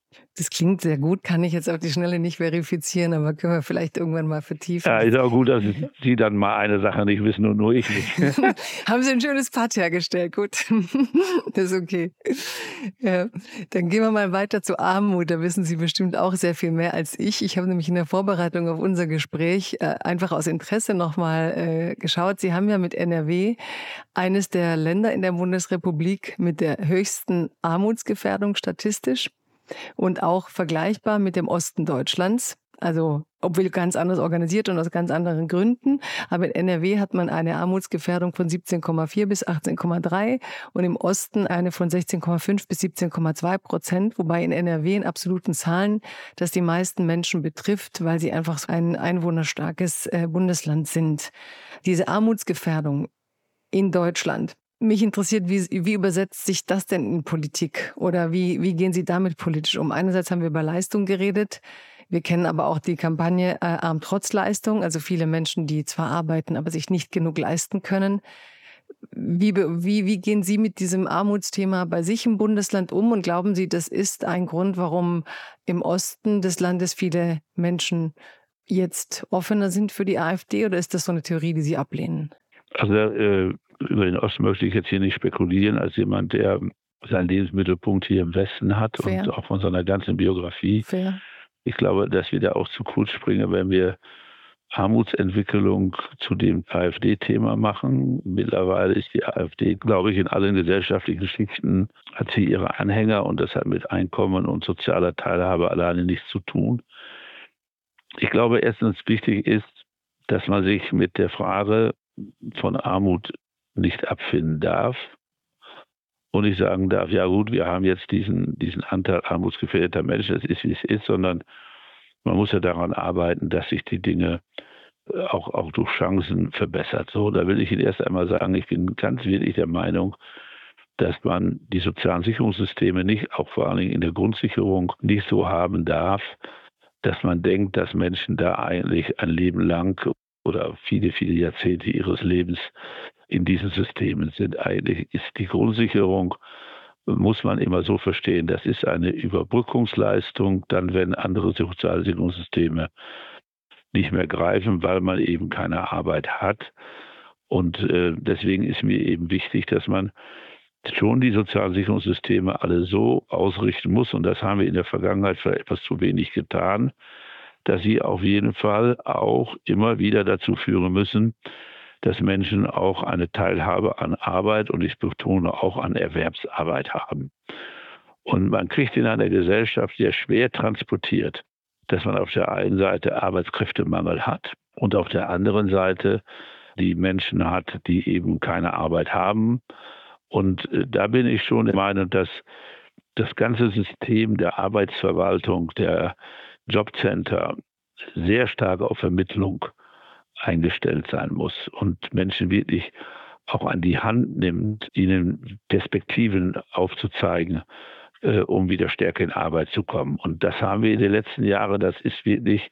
Das klingt sehr gut, kann ich jetzt auf die Schnelle nicht verifizieren, aber können wir vielleicht irgendwann mal vertiefen. Ja, ist auch gut, dass Sie dann mal eine Sache nicht wissen und nur ich nicht. Haben Sie ein schönes Patt hergestellt, gut. Das ist okay. Ja. Dann gehen wir mal weiter zu Armut, da wissen Sie bestimmt auch sehr viel mehr als ich. Ich habe nämlich in der Vorbereitung auf unser Gespräch einfach aus Interesse nochmal geschaut. Sie haben ja mit NRW eines der Länder in der Bundesrepublik mit der höchsten Armutsgefährdung statistisch. Und auch vergleichbar mit dem Osten Deutschlands, also obwohl ganz anders organisiert und aus ganz anderen Gründen. Aber in NRW hat man eine Armutsgefährdung von 17,4 bis 18,3 und im Osten eine von 16,5 bis 17,2%, wobei in NRW in absoluten Zahlen das die meisten Menschen betrifft, weil sie einfach ein einwohnerstarkes Bundesland sind. Diese Armutsgefährdung in Deutschland. Mich interessiert, wie übersetzt sich das denn in Politik oder wie gehen Sie damit politisch um? Einerseits haben wir über Leistung geredet, wir kennen aber auch die Kampagne Arm trotz Leistung, also viele Menschen, die zwar arbeiten, aber sich nicht genug leisten können. Wie gehen Sie mit diesem Armutsthema bei sich im Bundesland um und glauben Sie, das ist ein Grund, warum im Osten des Landes viele Menschen jetzt offener sind für die AfD oder ist das so eine Theorie, die Sie ablehnen? Also über den Osten möchte ich jetzt hier nicht spekulieren, als jemand, der seinen Lebensmittelpunkt hier im Westen hat. Fair. Und auch von seiner ganzen Biografie. Fair. Ich glaube, dass wir da auch zu kurz springen, wenn wir Armutsentwicklung zu dem AfD-Thema machen. Mittlerweile ist die AfD, glaube ich, in allen gesellschaftlichen Schichten hat sie ihre Anhänger und das hat mit Einkommen und sozialer Teilhabe alleine nichts zu tun. Ich glaube, erstens wichtig ist, dass man sich mit der Frage von Armut nicht abfinden darf und nicht sagen darf, ja gut, wir haben jetzt diesen Anteil armutsgefährdeter Menschen, es ist, wie es ist, sondern man muss ja daran arbeiten, dass sich die Dinge auch durch Chancen verbessert. So, da will ich Ihnen erst einmal sagen, ich bin ganz wirklich der Meinung, dass man die sozialen Sicherungssysteme nicht, auch vor allen Dingen in der Grundsicherung, nicht so haben darf, dass man denkt, dass Menschen da eigentlich ein Leben lang oder viele, viele Jahrzehnte ihres Lebens in diesen Systemen sind. Eigentlich ist die Grundsicherung, muss man immer so verstehen, das ist eine Überbrückungsleistung, dann wenn andere Sozialsicherungssysteme nicht mehr greifen, weil man eben keine Arbeit hat. Und deswegen ist mir eben wichtig, dass man schon die Sozialsicherungssysteme alle so ausrichten muss, und das haben wir in der Vergangenheit vielleicht etwas zu wenig getan, dass sie auf jeden Fall auch immer wieder dazu führen müssen, dass Menschen auch eine Teilhabe an Arbeit und ich betone auch an Erwerbsarbeit haben. Und man kriegt in einer Gesellschaft sehr schwer transportiert, dass man auf der einen Seite Arbeitskräftemangel hat und auf der anderen Seite die Menschen hat, die eben keine Arbeit haben. Und da bin ich schon der Meinung, dass das ganze System der Arbeitsverwaltung, der Jobcenter sehr stark auf Vermittlung eingestellt sein muss und Menschen wirklich auch an die Hand nimmt, ihnen Perspektiven aufzuzeigen, um wieder stärker in Arbeit zu kommen. Und das haben wir in den letzten Jahren, das ist wirklich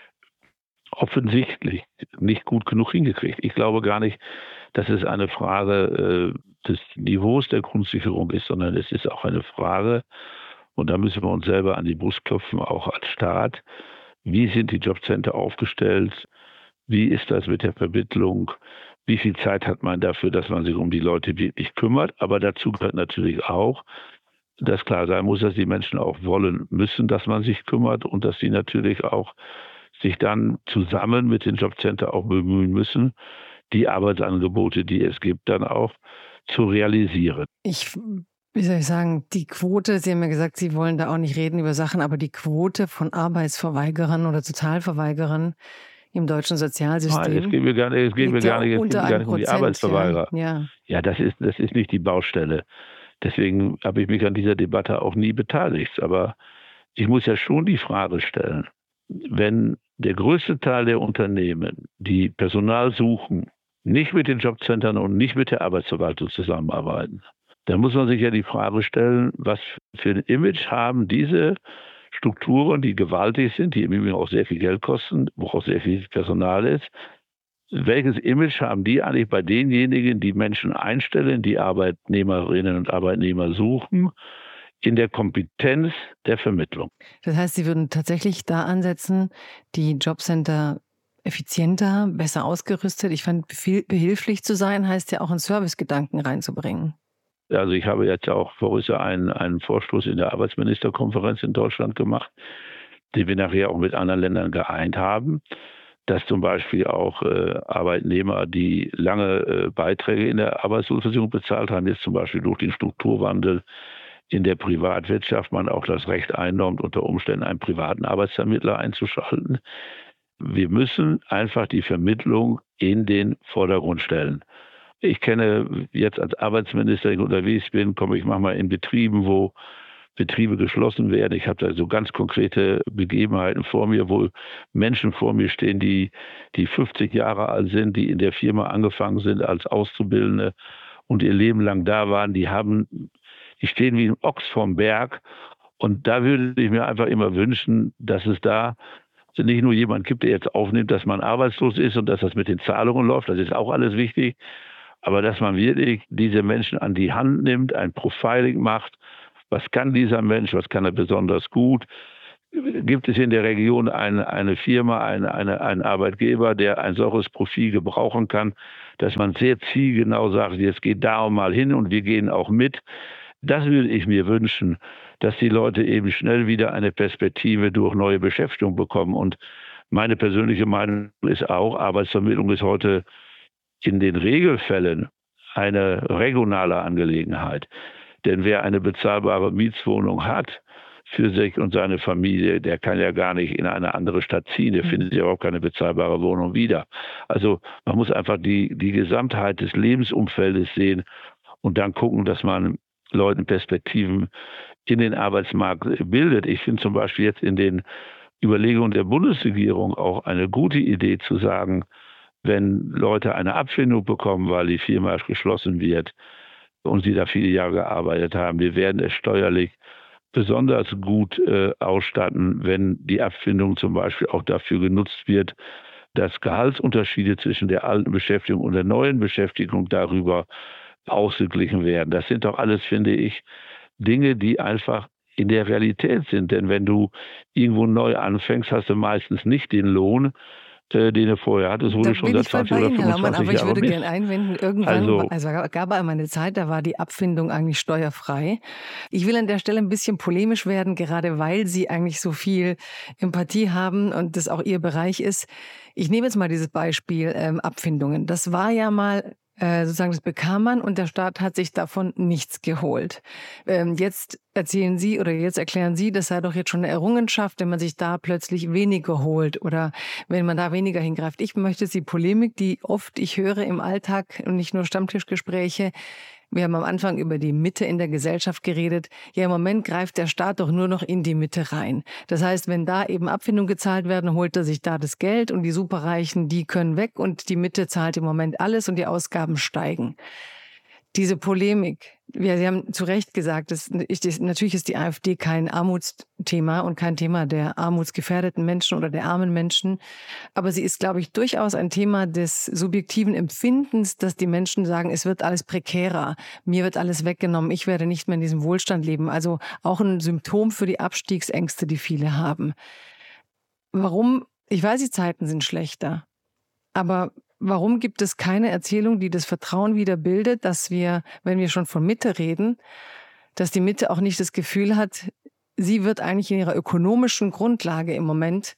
offensichtlich nicht gut genug hingekriegt. Ich glaube gar nicht, dass es eine Frage des Niveaus der Grundsicherung ist, sondern es ist auch eine Frage, und da müssen wir uns selber an die Brust klopfen, auch als Staat, wie sind die Jobcenter aufgestellt, wie ist das mit der Vermittlung, wie viel Zeit hat man dafür, dass man sich um die Leute wirklich kümmert, aber dazu gehört natürlich auch, dass klar sein muss, dass die Menschen auch wollen müssen, dass man sich kümmert und dass sie natürlich auch sich dann zusammen mit den Jobcenter auch bemühen müssen, die Arbeitsangebote, die es gibt, dann auch zu realisieren. Wie soll ich sagen, die Quote, Sie haben ja gesagt, Sie wollen da auch nicht reden über Sachen, aber die Quote von Arbeitsverweigerern oder Totalverweigerern im deutschen Sozialsystem. Nein, es geht mir gar nicht um die Arbeitsverweigerer. Ja, das ist nicht die Baustelle. Deswegen habe ich mich an dieser Debatte auch nie beteiligt. Aber ich muss ja schon die Frage stellen, wenn der größte Teil der Unternehmen, die Personal suchen, nicht mit den Jobcentern und nicht mit der Arbeitsverwaltung zusammenarbeiten, dann muss man sich ja die Frage stellen, was für ein Image haben diese Strukturen, die gewaltig sind, die im Übrigen auch sehr viel Geld kosten, wo auch sehr viel Personal ist. Welches Image haben die eigentlich bei denjenigen, die Menschen einstellen, die Arbeitnehmerinnen und Arbeitnehmer suchen, in der Kompetenz der Vermittlung. Das heißt, Sie würden tatsächlich da ansetzen, die Jobcenter effizienter, besser ausgerüstet, ich fand, behilflich zu sein, heißt ja auch einen Servicegedanken reinzubringen. Also ich habe jetzt auch vorher einen Vorstoß in der Arbeitsministerkonferenz in Deutschland gemacht, den wir nachher auch mit anderen Ländern geeint haben, dass zum Beispiel auch Arbeitnehmer, die lange Beiträge in der Arbeitslosenversicherung bezahlt haben, jetzt zum Beispiel durch den Strukturwandel in der Privatwirtschaft man auch das Recht einräumt, unter Umständen einen privaten Arbeitsvermittler einzuschalten. Wir müssen einfach die Vermittlung in den Vordergrund stellen. Ich kenne jetzt als Arbeitsminister, wenn ich unterwegs bin, komme ich manchmal in Betrieben, wo Betriebe geschlossen werden. Ich habe da so ganz konkrete Begebenheiten vor mir, wo Menschen vor mir stehen, die 50 Jahre alt sind, die in der Firma angefangen sind als Auszubildende und ihr Leben lang da waren. Die stehen wie ein Ochs vorm Berg. Und da würde ich mir einfach immer wünschen, dass es da nicht nur jemand gibt, der jetzt aufnimmt, dass man arbeitslos ist und dass das mit den Zahlungen läuft. Das ist auch alles wichtig. Aber dass man wirklich diese Menschen an die Hand nimmt, ein Profiling macht. Was kann dieser Mensch? Was kann er besonders gut? Gibt es in der Region eine Firma, einen Arbeitgeber, der ein solches Profil gebrauchen kann, dass man sehr zielgenau sagt, jetzt geht da mal hin und wir gehen auch mit. Das würde ich mir wünschen, dass die Leute eben schnell wieder eine Perspektive durch neue Beschäftigung bekommen. Und meine persönliche Meinung ist auch, Arbeitsvermittlung ist heute in den Regelfällen eine regionale Angelegenheit. Denn wer eine bezahlbare Mietswohnung hat für sich und seine Familie, der kann ja gar nicht in eine andere Stadt ziehen. Der findet ja auch keine bezahlbare Wohnung wieder. Also man muss einfach die Gesamtheit des Lebensumfeldes sehen und dann gucken, dass man Leuten Perspektiven in den Arbeitsmarkt bildet. Ich finde zum Beispiel jetzt in den Überlegungen der Bundesregierung auch eine gute Idee zu sagen, wenn Leute eine Abfindung bekommen, weil die Firma geschlossen wird und sie da viele Jahre gearbeitet haben, wir werden es steuerlich besonders gut ausstatten, wenn die Abfindung zum Beispiel auch dafür genutzt wird, dass Gehaltsunterschiede zwischen der alten Beschäftigung und der neuen Beschäftigung darüber ausgeglichen werden. Das sind doch alles, finde ich, Dinge, die einfach in der Realität sind. Denn wenn du irgendwo neu anfängst, hast du meistens nicht den Lohn, den du vorher hattest, wo du schon seit 20 oder 25 Jahren aber ich würde bist. gerne einwenden, irgendwann, also gab einmal eine Zeit, da war die Abfindung eigentlich steuerfrei. Ich will an der Stelle ein bisschen polemisch werden, gerade weil Sie eigentlich so viel Empathie haben und das auch Ihr Bereich ist. Ich nehme jetzt mal dieses Beispiel Abfindungen. Das war ja mal sozusagen, das bekam man und der Staat hat sich davon nichts geholt. Jetzt erklären Sie, das sei doch jetzt schon eine Errungenschaft, wenn man sich da plötzlich weniger holt oder wenn man da weniger hingreift. Ich möchte die Polemik, die oft ich höre im Alltag und nicht nur Stammtischgespräche. Wir haben am Anfang über die Mitte in der Gesellschaft geredet. Ja, im Moment greift der Staat doch nur noch in die Mitte rein. Das heißt, wenn da eben Abfindungen gezahlt werden, holt er sich da das Geld und die Superreichen, die können weg und die Mitte zahlt im Moment alles und die Ausgaben steigen. Diese Polemik, Sie haben zu Recht gesagt, natürlich ist die AfD kein Armutsthema und kein Thema der armutsgefährdeten Menschen oder der armen Menschen. Aber sie ist, glaube ich, durchaus ein Thema des subjektiven Empfindens, dass die Menschen sagen, es wird alles prekärer, mir wird alles weggenommen, ich werde nicht mehr in diesem Wohlstand leben. Also auch ein Symptom für die Abstiegsängste, die viele haben. Warum? Ich weiß, die Zeiten sind schlechter. Aber warum gibt es keine Erzählung, die das Vertrauen wieder bildet, dass wir, wenn wir schon von Mitte reden, dass die Mitte auch nicht das Gefühl hat, sie wird eigentlich in ihrer ökonomischen Grundlage im Moment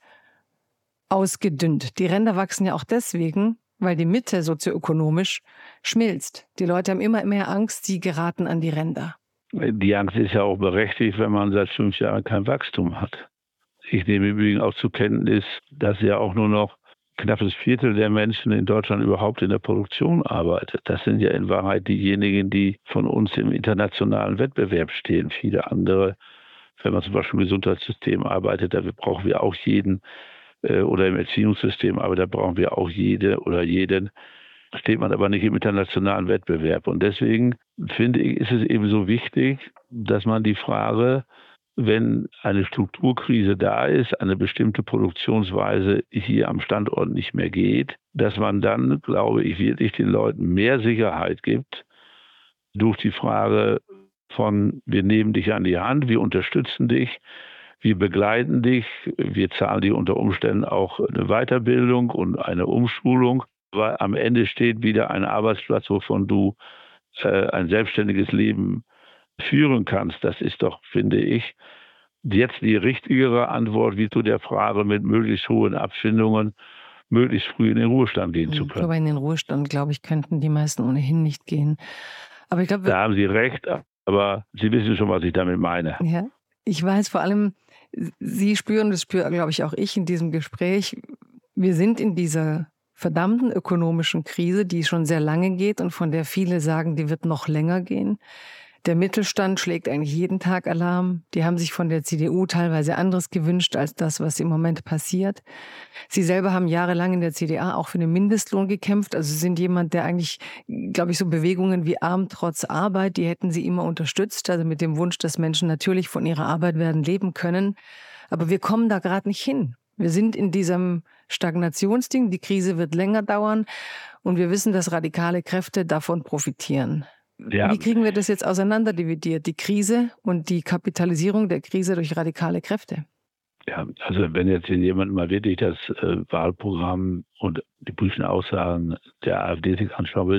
ausgedünnt. Die Ränder wachsen ja auch deswegen, weil die Mitte sozioökonomisch schmilzt. Die Leute haben immer mehr Angst, sie geraten an die Ränder. Die Angst ist ja auch berechtigt, wenn man seit 5 Jahren kein Wachstum hat. Ich nehme übrigens auch zur Kenntnis, dass ja auch nur noch knappes Viertel der Menschen in Deutschland überhaupt in der Produktion arbeitet. Das sind ja in Wahrheit diejenigen, die von uns im internationalen Wettbewerb stehen. Viele andere, wenn man zum Beispiel im Gesundheitssystem arbeitet, da brauchen wir auch jeden, oder im Erziehungssystem, aber da brauchen wir auch jede oder jeden. Steht man aber nicht im internationalen Wettbewerb. Und deswegen finde ich, ist es eben so wichtig, dass man die Frage, wenn eine Strukturkrise da ist, eine bestimmte Produktionsweise hier am Standort nicht mehr geht, dass man dann, glaube ich, wirklich den Leuten mehr Sicherheit gibt durch die Frage, von wir nehmen dich an die Hand, wir unterstützen dich, wir begleiten dich, wir zahlen dir unter Umständen auch eine Weiterbildung und eine Umschulung, weil am Ende steht wieder ein Arbeitsplatz, wovon du ein selbstständiges Leben führen kannst. Das ist doch, finde ich, jetzt die richtigere Antwort wie zu der Frage mit möglichst hohen Abfindungen, möglichst früh in den Ruhestand gehen zu können. Aber in den Ruhestand, glaube ich, könnten die meisten ohnehin nicht gehen. Aber ich glaube, da haben Sie recht, aber Sie wissen schon, was ich damit meine. Ja, ich weiß vor allem, Sie spüren, das spüre, glaube ich, auch ich in diesem Gespräch, wir sind in dieser verdammten ökonomischen Krise, die schon sehr lange geht und von der viele sagen, die wird noch länger gehen. Der Mittelstand schlägt eigentlich jeden Tag Alarm. Die haben sich von der CDU teilweise anderes gewünscht als das, was im Moment passiert. Sie selber haben jahrelang in der CDA auch für den Mindestlohn gekämpft. Also Sie sind jemand, der eigentlich, glaube ich, so Bewegungen wie Arm trotz Arbeit, die hätten Sie immer unterstützt. Also mit dem Wunsch, dass Menschen natürlich von ihrer Arbeit werden leben können. Aber wir kommen da gerade nicht hin. Wir sind in diesem Stagnationsding. Die Krise wird länger dauern. Und wir wissen, dass radikale Kräfte davon profitieren. Ja. Wie kriegen wir das jetzt auseinanderdividiert, die Krise und die Kapitalisierung der Krise durch radikale Kräfte? Ja, also wenn jetzt jemand mal wirklich das Wahlprogramm und die politischen Aussagen der AfD sich anschauen will,